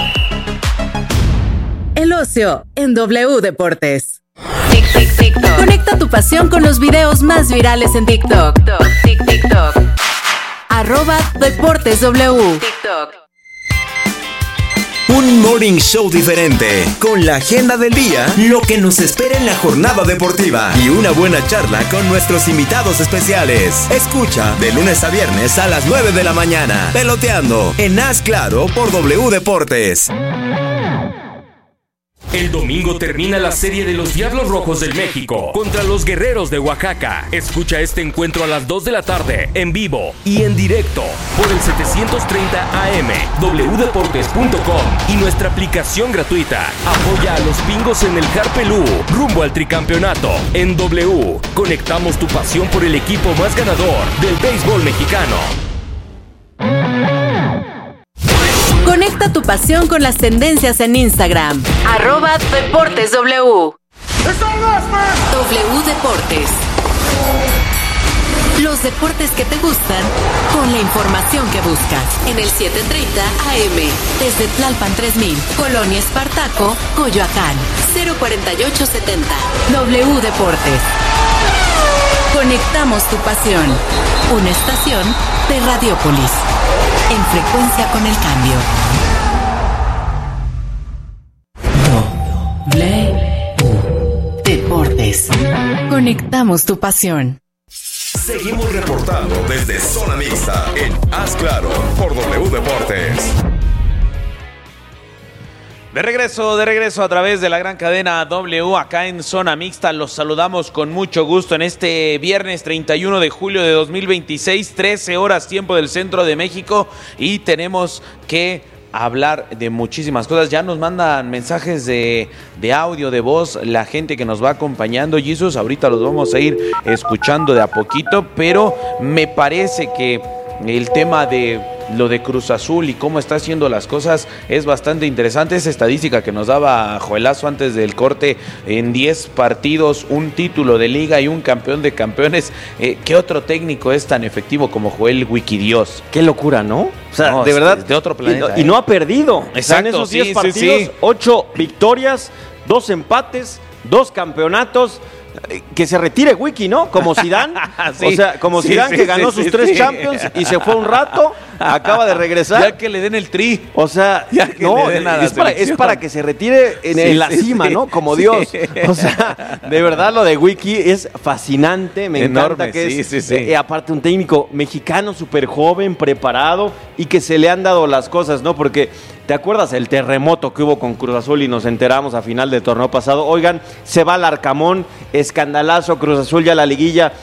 El ocio en W Deportes. TikTok. Conecta tu pasión con los videos más virales en TikTok. TikTok. @DeportesW. TikTok. Un Un morning show diferente, con la agenda del día, lo que nos espera en la jornada deportiva y una buena charla con nuestros invitados especiales. Escucha de lunes a viernes a las 9 de la mañana, Peloteando en Haz Claro por W Deportes. El domingo termina la serie de los Diablos Rojos del México contra los Guerreros de Oaxaca. Escucha este encuentro a las 2 de la tarde, en vivo y en directo, por el 730 AM, wdeportes.com y nuestra aplicación gratuita. Apoya a los Pingos en el Harpelú, rumbo al tricampeonato. En W, conectamos tu pasión por el equipo más ganador del béisbol mexicano. Conecta tu pasión con las tendencias en Instagram. @DeportesW. W Deportes. Los deportes que te gustan con la información que buscas. En el 730 AM. Desde Tlalpan 3000, Colonia Espartaco, Coyoacán. 04870. W Deportes. Conectamos tu pasión. Una estación de Radiópolis. En frecuencia con el cambio. W Deportes. Conectamos tu pasión. Seguimos reportando desde Zona Mixta en Haz Claro por W Deportes. De regreso a través de la gran cadena W acá en Zona Mixta. Los saludamos con mucho gusto en este viernes 31 de julio de 2026, 13 horas tiempo del centro de México, y tenemos que hablar de muchísimas cosas. Ya nos mandan mensajes de audio, de voz, la gente que nos va acompañando. Jesus, ahorita los vamos a ir escuchando de a poquito, pero me parece que el tema de lo de Cruz Azul y cómo está haciendo las cosas es bastante interesante. Esa estadística que nos daba Joelazo antes del corte, en 10 partidos, un título de liga y un campeón de campeones. ¿Qué otro técnico es tan efectivo como Joel Wikidios? Qué locura, ¿no? O sea, No, de verdad, de otro planeta. Y no ha perdido. Exacto, en esos sí, 10 partidos, 8 victorias, 2 empates, 2 campeonatos. Que se retire Wiki, ¿no? Como Zidane. Sí, o sea, como Zidane, que ganó sus 3 Champions y se fue un rato, acaba de regresar. Ya que le den el tri. O sea, no, es para que se retire en la cima, ¿no? Como Dios. Sí. O sea, de verdad lo de Wiki es fascinante, me Enorme, encanta que sí. es aparte un técnico mexicano súper joven, preparado, y que se le han dado las cosas, ¿no? Porque ¿te acuerdas el terremoto que hubo con Cruz Azul y nos enteramos a final del torneo pasado? Oigan, se va al Arcamón, escandalazo, Cruz Azul ya la liguilla,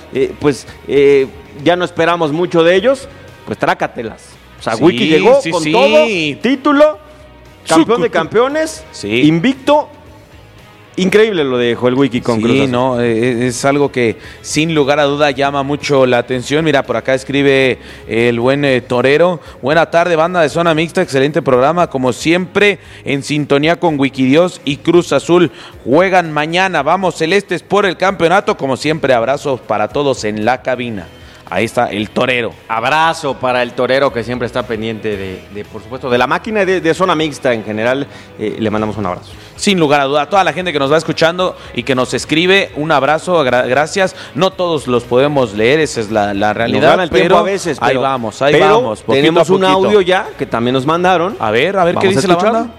ya no esperamos mucho de ellos, pues trácatelas. O sea, Wiki llegó con todo, título, campeón de campeones, invicto. Increíble lo de Joel Wiki con Cruz Azul. Sí, no, es algo que sin lugar a duda llama mucho la atención. Mira, por acá escribe el buen Torero. Buena tarde, banda de Zona Mixta, excelente programa. Como siempre, en sintonía con Wikidios y Cruz Azul. Juegan mañana, vamos celestes por el campeonato. Como siempre, abrazos para todos en la cabina. Ahí está el Torero. Abrazo para el Torero, que siempre está pendiente de por supuesto, de la máquina de Zona Mixta en general. Le mandamos un abrazo. Sin lugar a duda, a toda la gente que nos va escuchando y que nos escribe, un abrazo, gracias. No todos los podemos leer, esa es la realidad, el tiempo a veces, ahí vamos, poquito tenemos a un audio ya que también nos mandaron. A ver qué dice la banda.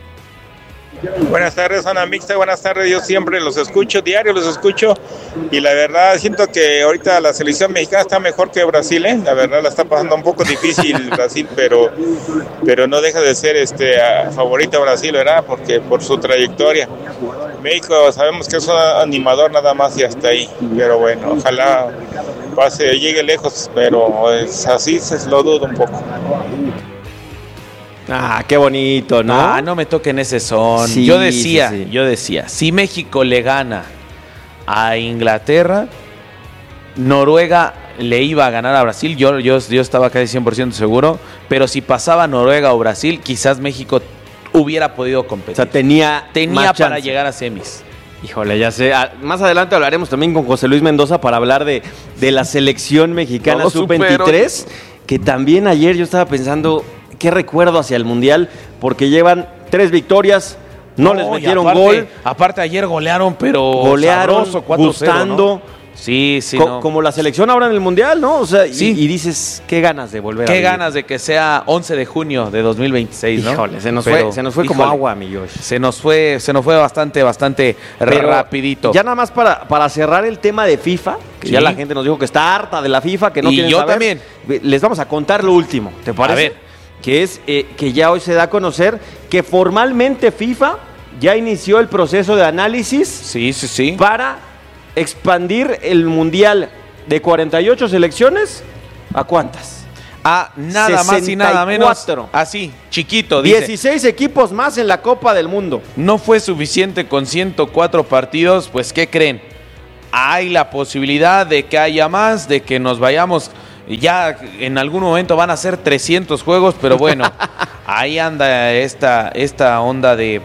Buenas tardes, Zona Mixta, buenas tardes. Yo siempre los escucho, diario los escucho, y la verdad siento que ahorita la selección mexicana está mejor que Brasil, La verdad la está pasando un poco difícil Brasil, pero no deja de ser favorita Brasil, ¿verdad? Porque por su trayectoria. México sabemos que es un animador nada más y hasta ahí, pero bueno, ojalá llegue lejos, pero así se lo dudo un poco. Ah, qué bonito, ¿no? Ah, no me toquen ese son. Sí, yo decía, sí. Si México le gana a Inglaterra, Noruega le iba a ganar a Brasil. Yo estaba casi 100% seguro, pero si pasaba Noruega o Brasil, quizás México hubiera podido competir. O sea, tenía para llegar a semis. Híjole, ya sé. Más adelante hablaremos también con José Luis Mendoza para hablar de la selección mexicana No, sub-23, que también ayer yo estaba pensando, qué recuerdo hacia el Mundial, porque llevan 3 victorias, no les metieron gol. Aparte ayer golearon, pero golearon, sabroso, 4-0, gustando, ¿no? Sí, sí. Como la selección ahora en el Mundial, ¿no? O sea, sí. y dices, qué ganas de volver a vivir. Qué ganas de que sea 11 de junio de 2026, ¿no? Híjole, se nos fue como agua, mi Josh. Se nos fue bastante rapidito. Ya nada más para cerrar el tema de FIFA, que ya la gente nos dijo que está harta de la FIFA, que no quieren saber. También. Les vamos a contar lo último, ¿te parece? A ver. Que es que ya hoy se da a conocer que formalmente FIFA ya inició el proceso de análisis. Sí. Para expandir el Mundial de 48 selecciones, ¿a cuántas? A nada 64. Más y nada menos. Así, chiquito. 16 equipos más en la Copa del Mundo. No fue suficiente con 104 partidos, pues ¿qué creen? Hay la posibilidad de que haya más, de que nos vayamos. Ya en algún momento van a ser 300 juegos, pero bueno, ahí anda esta onda de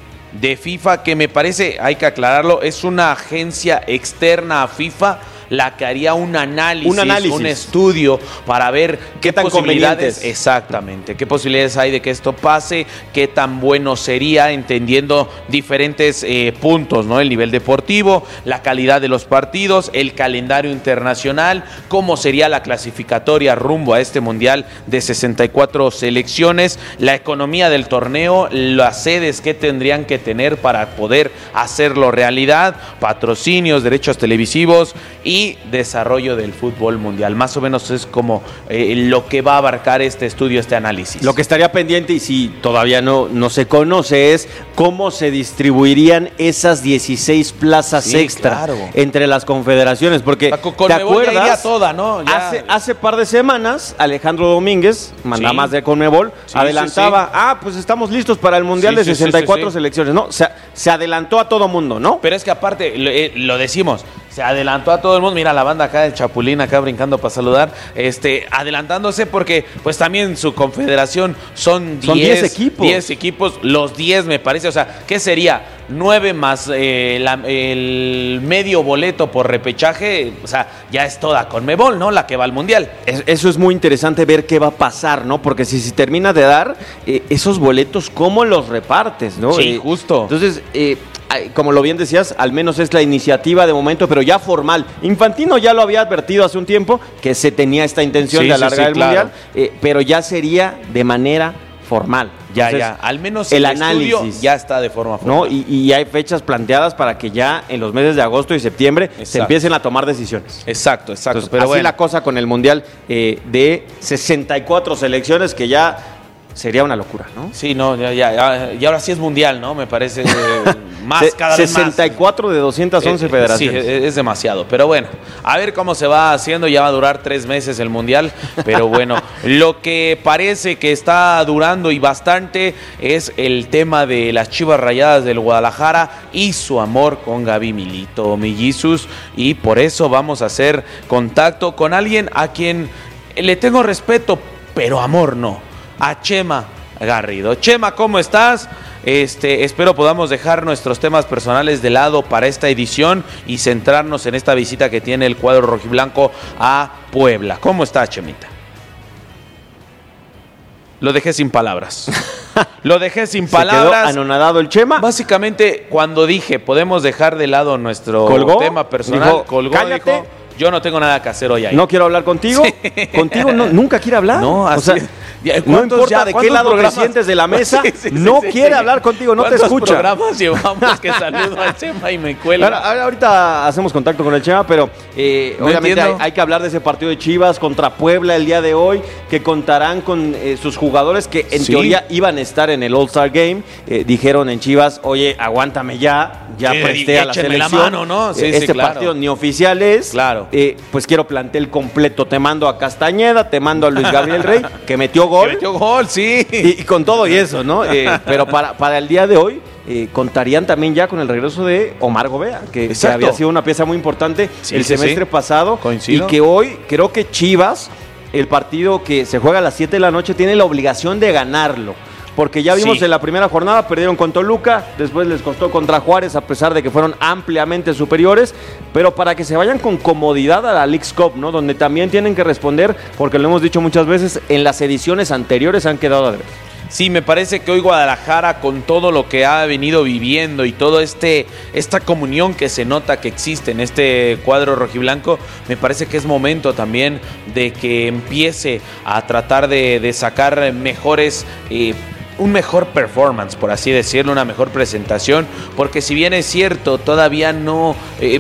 FIFA, que me parece, hay que aclararlo, es una agencia externa a FIFA la que haría un análisis, un estudio para ver qué posibilidades, exactamente, qué posibilidades hay de que esto pase, qué tan bueno sería, entendiendo diferentes puntos, ¿no? El nivel deportivo, la calidad de los partidos, el calendario internacional, cómo sería la clasificatoria rumbo a este mundial de 64 selecciones, la economía del torneo, las sedes que tendrían que tener para poder hacerlo realidad, patrocinios, derechos televisivos y desarrollo del fútbol mundial. Más o menos es como lo que va a abarcar este estudio, este análisis. Lo que estaría pendiente, y si todavía no se conoce, es cómo se distribuirían esas 16 plazas extra entre las confederaciones, porque ¿te acuerdas? Toda, ¿no? Hace par de semanas, Alejandro Domínguez, mandamás de Conmebol, adelantaba, pues estamos listos para el Mundial de 64 selecciones, ¿no? Se adelantó a todo mundo, ¿no? Pero es que aparte, lo decimos, se adelantó a todo el mundo. Mira la banda acá del Chapulín acá brincando para saludar, adelantándose porque pues también su confederación son 10 equipos. 10 equipos, los 10 me parece, o sea, ¿qué sería? 9 más el medio boleto por repechaje, o sea, ya es toda Conmebol, ¿no? La que va al Mundial. Eso es muy interesante ver qué va a pasar, ¿no? Porque si termina de dar esos boletos, ¿cómo los repartes, no? Sí, justo. Entonces, como lo bien decías, al menos es la iniciativa de momento, pero ya formal. Infantino ya lo había advertido hace un tiempo que se tenía esta intención de alargar el Mundial, pero ya sería de manera formal. Entonces, al menos el análisis ya está de forma formal. ¿No? Y hay fechas planteadas para que ya en los meses de agosto y septiembre se empiecen a tomar decisiones. Exacto. Entonces, pero así bueno, la cosa con el Mundial de 64 selecciones, que ya sería una locura, ¿no? Sí, no, y ahora sí es mundial, ¿no? Me parece más cada vez más. 64 de 211 federaciones. Sí, es demasiado. Pero bueno, a ver cómo se va haciendo. Ya va a durar 3 meses el mundial. Pero bueno, lo que parece que está durando y bastante es el tema de las Chivas Rayadas del Guadalajara y su amor con Gaby Milito, Mellizos. Y por eso vamos a hacer contacto con alguien a quien le tengo respeto, pero amor no. A Chema Garrido. Chema, ¿cómo estás? Espero podamos dejar nuestros temas personales de lado para esta edición y centrarnos en esta visita que tiene el cuadro rojiblanco a Puebla. ¿Cómo estás, Chemita? Lo dejé sin palabras. ¿Se quedó anonadado el Chema? Básicamente, cuando dije podemos dejar de lado nuestro tema personal, colgó, cállate. dijo, yo no tengo nada que hacer hoy ahí. No quiero hablar contigo. Sí. Contigo nunca quiere hablar. No, así. O sea, no importa de qué lado te sientes de la mesa, no quiere hablar contigo, no te escucha. ¿Cuántos programas llevamos que saludo al Chema y me cuelga? Ahorita hacemos contacto con el Chema, pero obviamente hay que hablar de ese partido de Chivas contra Puebla el día de hoy, que contarán con sus jugadores que en teoría iban a estar en el All-Star Game. Dijeron en Chivas, oye, aguántame ya presté a la selección. La mano, ¿no? Partido ni oficial es. Claro. Pues quiero plantel completo. Te mando a Castañeda, te mando a Luis Gabriel Rey, que metió gol. Sí. Y con todo y eso, ¿no? Pero para el día de hoy contarían también ya con el regreso de Omar Gobea, que había sido una pieza muy importante el semestre pasado. Coincido. Y que hoy creo que Chivas, el partido que se juega a las 7 de la noche, tiene la obligación de ganarlo. Porque ya vimos en la primera jornada, perdieron con Toluca, después les costó contra Juárez, a pesar de que fueron ampliamente superiores, pero para que se vayan con comodidad a la Leagues Cup, ¿no? Donde también tienen que responder, porque lo hemos dicho muchas veces, en las ediciones anteriores han quedado a deber. Sí, me parece que hoy Guadalajara, con todo lo que ha venido viviendo y todo esta comunión que se nota que existe en este cuadro rojiblanco, me parece que es momento también de que empiece a tratar de sacar mejores un mejor performance, por así decirlo, una mejor presentación, porque si bien es cierto, todavía no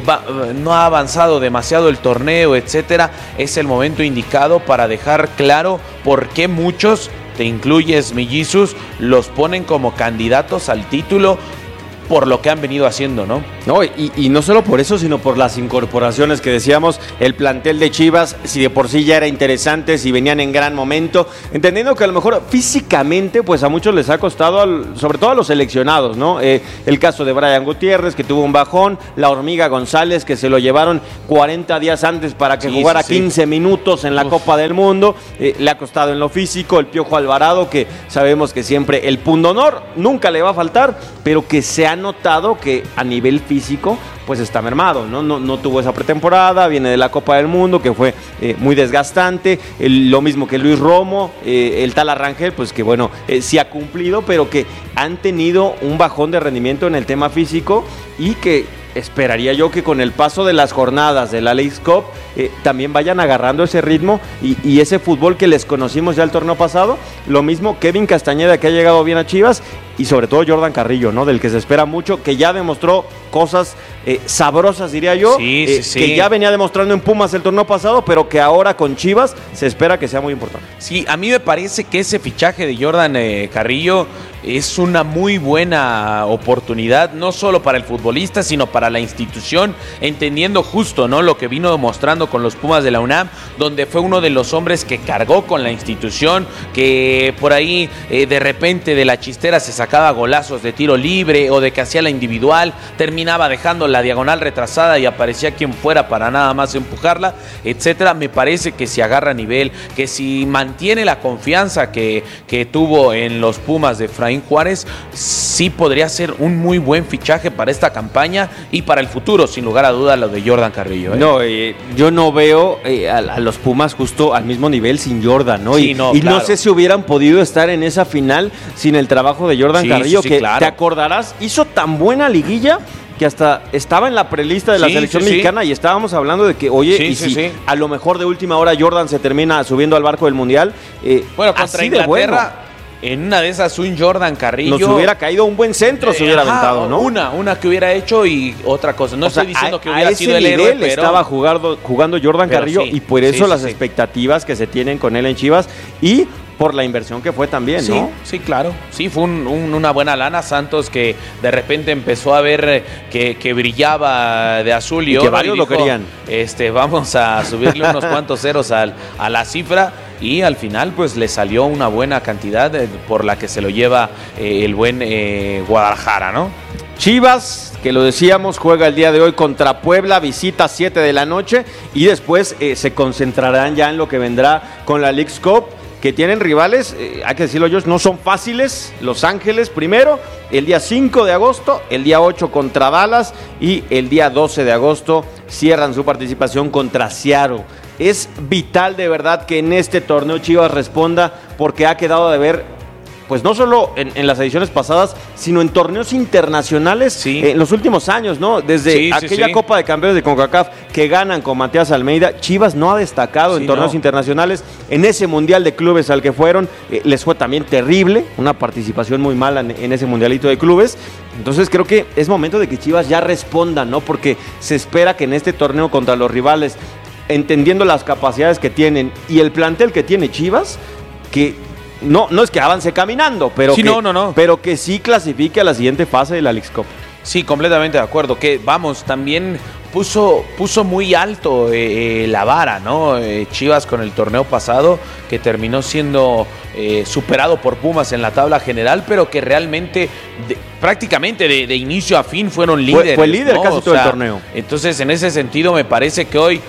ha avanzado demasiado el torneo, etcétera, es el momento indicado para dejar claro por qué muchos, te incluyes, mi Jesus, los ponen como candidatos al título por lo que han venido haciendo, ¿no? No, y no solo por eso, sino por las incorporaciones que decíamos, el plantel de Chivas, si de por sí ya era interesante, si venían en gran momento, entendiendo que a lo mejor físicamente, pues a muchos les ha costado, sobre todo a los seleccionados, ¿no? El caso de Brian Gutiérrez, que tuvo un bajón, la Hormiga González, que se lo llevaron 40 días antes para que jugara 15 minutos en la Copa del Mundo, le ha costado en lo físico, el Piojo Alvarado, que sabemos que siempre el pundonor nunca le va a faltar, pero que se ha notado que a nivel físico pues está mermado, no tuvo esa pretemporada, viene de la Copa del Mundo que fue muy desgastante, lo mismo que Luis Romo, el tal Arrangel, pues que bueno, sí ha cumplido, pero que han tenido un bajón de rendimiento en el tema físico y que esperaría yo que con el paso de las jornadas de la Leagues Cup también vayan agarrando ese ritmo y ese fútbol que les conocimos ya el torneo pasado. Lo mismo Kevin Castañeda, que ha llegado bien a Chivas, y sobre todo Jordan Carrillo, ¿no? Del que se espera mucho, que ya demostró cosas sabrosas, diría yo, que ya venía demostrando en Pumas el torneo pasado, pero que ahora con Chivas se espera que sea muy importante. Sí, a mí me parece que ese fichaje de Jordan Carrillo es una muy buena oportunidad, no solo para el futbolista, sino para la institución, entendiendo justo, ¿no?, lo que vino demostrando con los Pumas de la UNAM, donde fue uno de los hombres que cargó con la institución, que por ahí de repente de la chistera se sacaba golazos de tiro libre o de que hacía la individual, terminaba dejando la diagonal retrasada y aparecía quien fuera para nada más empujarla, etcétera. Me parece que si agarra nivel, que si mantiene la confianza que tuvo en los Pumas de Efraín Juárez, sí podría ser un muy buen fichaje para esta campaña y para el futuro, sin lugar a duda, lo de Jordan Carrillo. No, yo no veo a los Pumas justo al mismo nivel sin Jordan, ¿no? Sí, claro. No sé si hubieran podido estar en esa final sin el trabajo de Jordan Carrillo, que claro, te acordarás, hizo tan buena liguilla que hasta estaba en la prelista de la selección mexicana y estábamos hablando de que, oye, a lo mejor de última hora Jordan se termina subiendo al barco del Mundial. Bueno, contra Inglaterra, en una de esas un Jordan Carrillo nos hubiera caído un buen centro, se hubiera aventado, ¿no? Una que hubiera hecho y otra cosa. No estoy diciendo que hubiera sido el héroe, pero estaba jugando Jordan Carrillo y por eso las expectativas que se tienen con él en Chivas y por la inversión que fue también, ¿no? Sí, claro. Sí, fue una buena lana. Santos, que de repente empezó a ver que brillaba de azul y oro. Que varios lo querían. Vamos a subirle unos cuantos ceros a la cifra. Y al final, pues, le salió una buena cantidad por la que se lo lleva el buen Guadalajara, ¿no? Chivas, que lo decíamos, juega el día de hoy contra Puebla, visita 7 de la noche y después se concentrarán ya en lo que vendrá con la Leagues Cup, que tienen rivales, hay que decirlo ellos, no son fáciles. Los Ángeles primero, el día 5 de agosto, el día 8 contra Dallas y el día 12 de agosto cierran su participación contra Seattle. Es vital de verdad que en este torneo Chivas responda, porque ha quedado de ver, pues no solo en las ediciones pasadas, sino en torneos internacionales en los últimos años, ¿no? Desde aquella Copa de Campeones de CONCACAF que ganan con Matías Almeida, Chivas no ha destacado en torneos internacionales. En ese Mundial de Clubes al que fueron, les fue también terrible, una participación muy mala en ese Mundialito de Clubes. Entonces creo que es momento de que Chivas ya respondan, ¿no? Porque se espera que en este torneo contra los rivales, entendiendo las capacidades que tienen y el plantel que tiene Chivas, que no es que avance caminando, pero, pero que sí clasifique a la siguiente fase de la Leagues Cup. Sí, completamente de acuerdo. Que vamos, también puso muy alto la vara, ¿no? Chivas con el torneo pasado, que terminó siendo superado por Pumas en la tabla general, pero que realmente prácticamente de inicio a fin fueron líderes. Fue líder, ¿no? Casi todo el torneo. Entonces, en ese sentido, me parece que hoy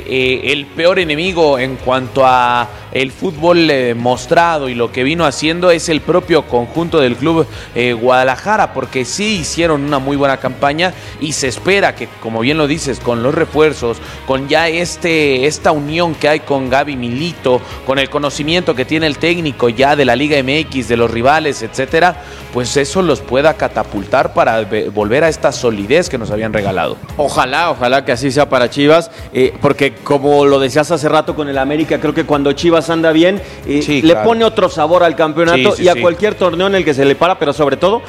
el peor enemigo en cuanto a el fútbol mostrado y lo que vino haciendo es el propio conjunto del club Guadalajara, porque sí hicieron una muy buena campaña y se espera que, como bien lo dices, con los refuerzos, con ya esta unión que hay con Gaby Milito, con el conocimiento que tiene el técnico ya de la Liga MX, de los rivales, etcétera, pues eso los pueda catapultar para volver a esta solidez que nos habían regalado. Ojalá que así sea para Chivas, porque como lo decías hace rato con el América, creo que cuando Chivas anda bien, le pone otro sabor al campeonato y a cualquier torneo en el que se le para, pero sobre todo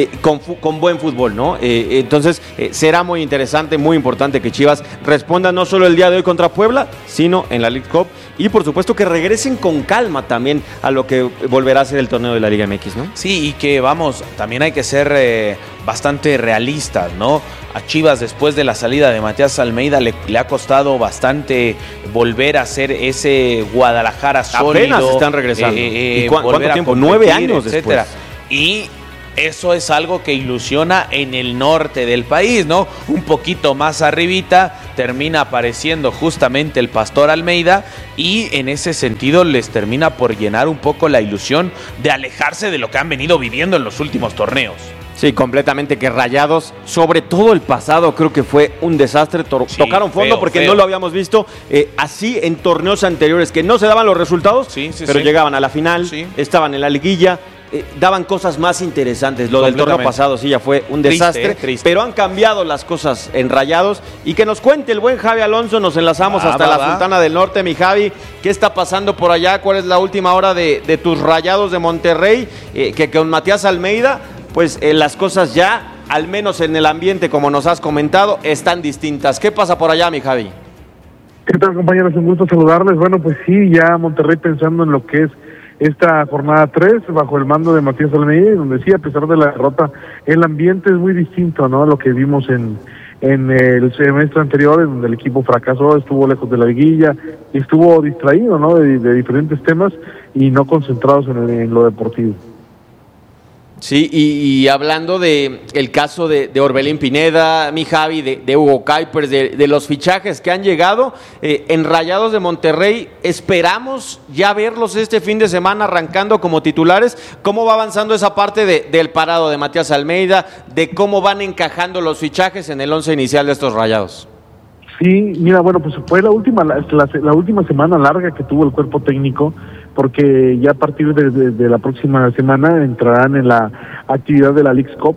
con buen fútbol, ¿no? Entonces será muy interesante, muy importante que Chivas responda no solo el día de hoy contra Puebla, sino en la League Cup, y por supuesto que regresen con calma también a lo que volverá a ser el torneo de la Liga MX, ¿no? Sí, y que vamos, también hay que ser bastante realistas, ¿no? A Chivas, después de la salida de Matías Almeida, le ha costado bastante volver a ser ese Guadalajara sólido. Apenas están regresando. ¿Y cuánto tiempo? 9 años etcétera. Y eso es algo que ilusiona en el norte del país, ¿no? Un poquito más arribita termina apareciendo justamente el Pastor Almeida, y en ese sentido les termina por llenar un poco la ilusión de alejarse de lo que han venido viviendo en los últimos torneos. Sí, completamente, que Rayados, sobre todo el pasado, creo que fue un desastre. Tocaron fondo porque no lo habíamos visto así en torneos anteriores, que no se daban los resultados, pero llegaban a la final, estaban en la liguilla, daban cosas más interesantes. Lo del torneo pasado sí ya fue un desastre, pero han cambiado las cosas en Rayados. Y que nos cuente el buen Javi Alonso, nos enlazamos hasta la Sultana del Norte. Mi Javi, ¿qué está pasando por allá? ¿Cuál es la última hora de tus Rayados de Monterrey? Que con Matías Almeida, pues las cosas ya, al menos en el ambiente, como nos has comentado, están distintas. ¿Qué pasa por allá, mi Javi? ¿Qué tal, compañeros? Un gusto saludarles. Bueno, pues sí, ya Monterrey pensando en lo que es esta jornada 3, bajo el mando de Matías Almeida, donde sí, a pesar de la derrota, el ambiente es muy distinto, ¿no?, a lo que vimos en el semestre anterior, en donde el equipo fracasó, estuvo lejos de la liguilla, y estuvo distraído, ¿no?, de diferentes temas y no concentrados en lo deportivo. Sí, y hablando de el caso de Orbelín Pineda, mi Javi, de Hugo Kuipers, de los fichajes que han llegado en Rayados de Monterrey, esperamos ya verlos este fin de semana arrancando como titulares. ¿Cómo va avanzando esa parte del parado de Matías Almeida, de cómo van encajando los fichajes en el once inicial de estos Rayados? Sí, mira, bueno, pues fue la última semana larga que tuvo el cuerpo técnico, porque ya a partir de la próxima semana entrarán en la actividad de la League Cup,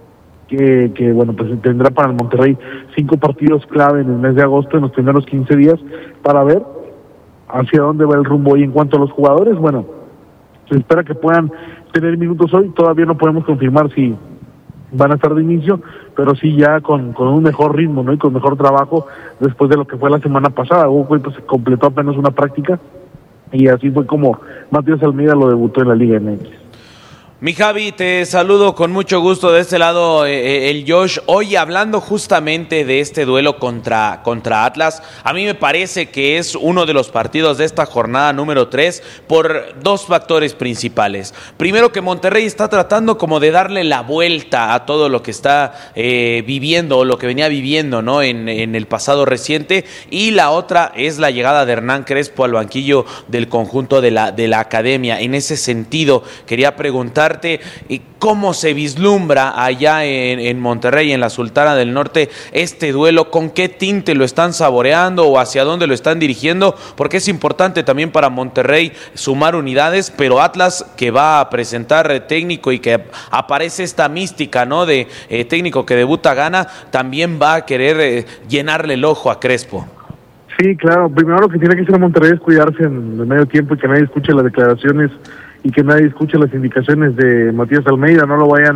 que bueno, pues tendrá para el Monterrey 5 partidos clave en el mes de agosto, en los primeros 15 días, para ver hacia dónde va el rumbo. Y en cuanto a los jugadores, bueno, se espera que puedan tener minutos hoy. Todavía no podemos confirmar si van a estar de inicio, pero sí ya con un mejor ritmo, ¿no?, y con mejor trabajo después de lo que fue la semana pasada. Hugo pues completó apenas una práctica, y así fue como Matías Almeida lo debutó en la Liga MX. Mi Javi, te saludo con mucho gusto de este lado, el Josh. Hoy hablando justamente de este duelo contra Atlas, a mí me parece que es uno de los partidos de esta jornada número 3 por 2 factores principales. Primero, que Monterrey está tratando como de darle la vuelta a todo lo que está viviendo, o lo que venía viviendo, ¿no?, en el pasado reciente. Y la otra es la llegada de Hernán Crespo al banquillo del conjunto de la academia. En ese sentido, quería preguntar cómo se vislumbra allá en Monterrey, en la Sultana del Norte, este duelo, con qué tinte lo están saboreando o hacia dónde lo están dirigiendo, porque es importante también para Monterrey sumar unidades, pero Atlas, que va a presentar técnico y que aparece esta mística, ¿no?, de técnico que debuta gana, también va a querer llenarle el ojo a Crespo. Sí, claro, primero lo que tiene que hacer Monterrey es cuidarse en el medio tiempo y que nadie escuche las declaraciones y que nadie escuche las indicaciones de Matías Almeida. No vaya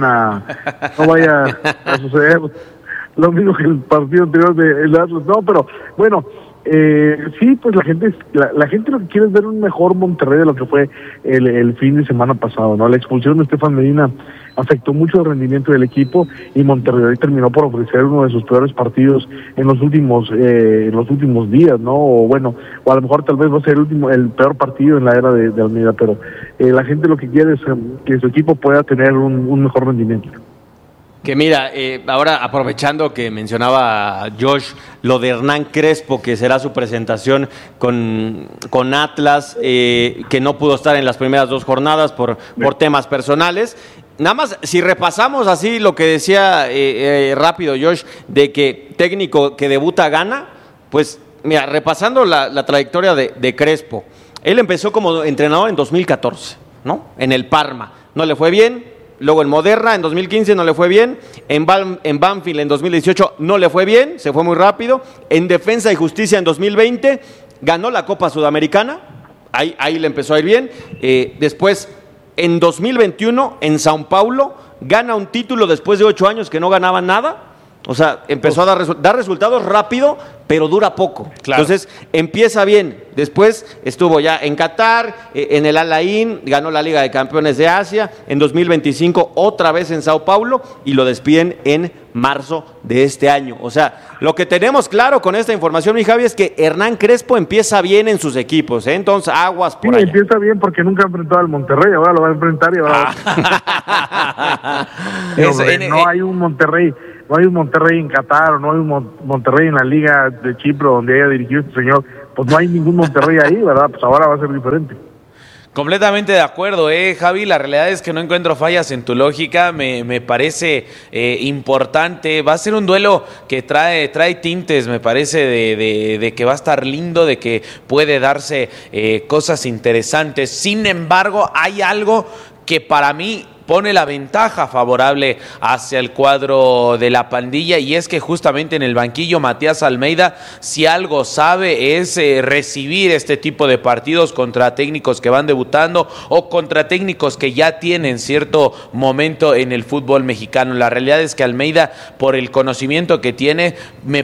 a suceder lo mismo que el partido anterior del Atlas. No, pero bueno, sí, pues la gente lo que quiere es ver un mejor Monterrey de lo que fue el fin de semana pasado, ¿no? La expulsión de Estefan Medina afectó mucho el rendimiento del equipo, y Monterrey terminó por ofrecer uno de sus peores partidos en los últimos días, ¿no? O a lo mejor tal vez va a ser el peor partido en la era de Almeida, pero la gente lo que quiere es que su equipo pueda tener un mejor rendimiento. Que mira, ahora aprovechando que mencionaba Josh lo de Hernán Crespo, que será su presentación con Atlas, que no pudo estar en las primeras 2 jornadas por temas personales, nada más, si repasamos así lo que decía rápido Josh, de que técnico que debuta gana, pues mira, repasando la trayectoria de Crespo, él empezó como entrenador en 2014, ¿no? En el Parma, no le fue bien, luego en Moderna en 2015 no le fue bien, en Banfield en 2018 no le fue bien, se fue muy rápido, en Defensa y Justicia en 2020 ganó la Copa Sudamericana, ahí le empezó a ir bien, después en 2021 en Sao Paulo gana un título después de 8 años que no ganaba nada. O sea, empezó a dar resultados rápido, pero dura poco. Claro. Entonces, empieza bien. Después estuvo ya en Qatar, en el Al Ain, ganó la Liga de Campeones de Asia. En 2025, otra vez en Sao Paulo, y lo despiden en marzo de este año. O sea, lo que tenemos claro con esta información, mi Javi, es que Hernán Crespo empieza bien en sus equipos, ¿eh? Entonces, aguas por allá. Empieza bien porque nunca ha enfrentado al Monterrey, ahora lo va a enfrentar y ahora no hay un Monterrey. No hay un Monterrey en Qatar, o no hay un Monterrey en la Liga de Chipre donde haya dirigido este señor. Pues no hay ningún Monterrey ahí, ¿verdad? Pues ahora va a ser diferente. Completamente de acuerdo, Javi. La realidad es que no encuentro fallas en tu lógica. Me parece importante. Va a ser un duelo que trae tintes, me parece, de que va a estar lindo, de que puede darse cosas interesantes. Sin embargo, hay algo que para mí pone la ventaja favorable hacia el cuadro de la pandilla, y es que justamente en el banquillo Matías Almeida, si algo sabe, es recibir este tipo de partidos contra técnicos que van debutando o contra técnicos que ya tienen cierto momento en el fútbol mexicano. La realidad es que Almeida, por el conocimiento que tiene, me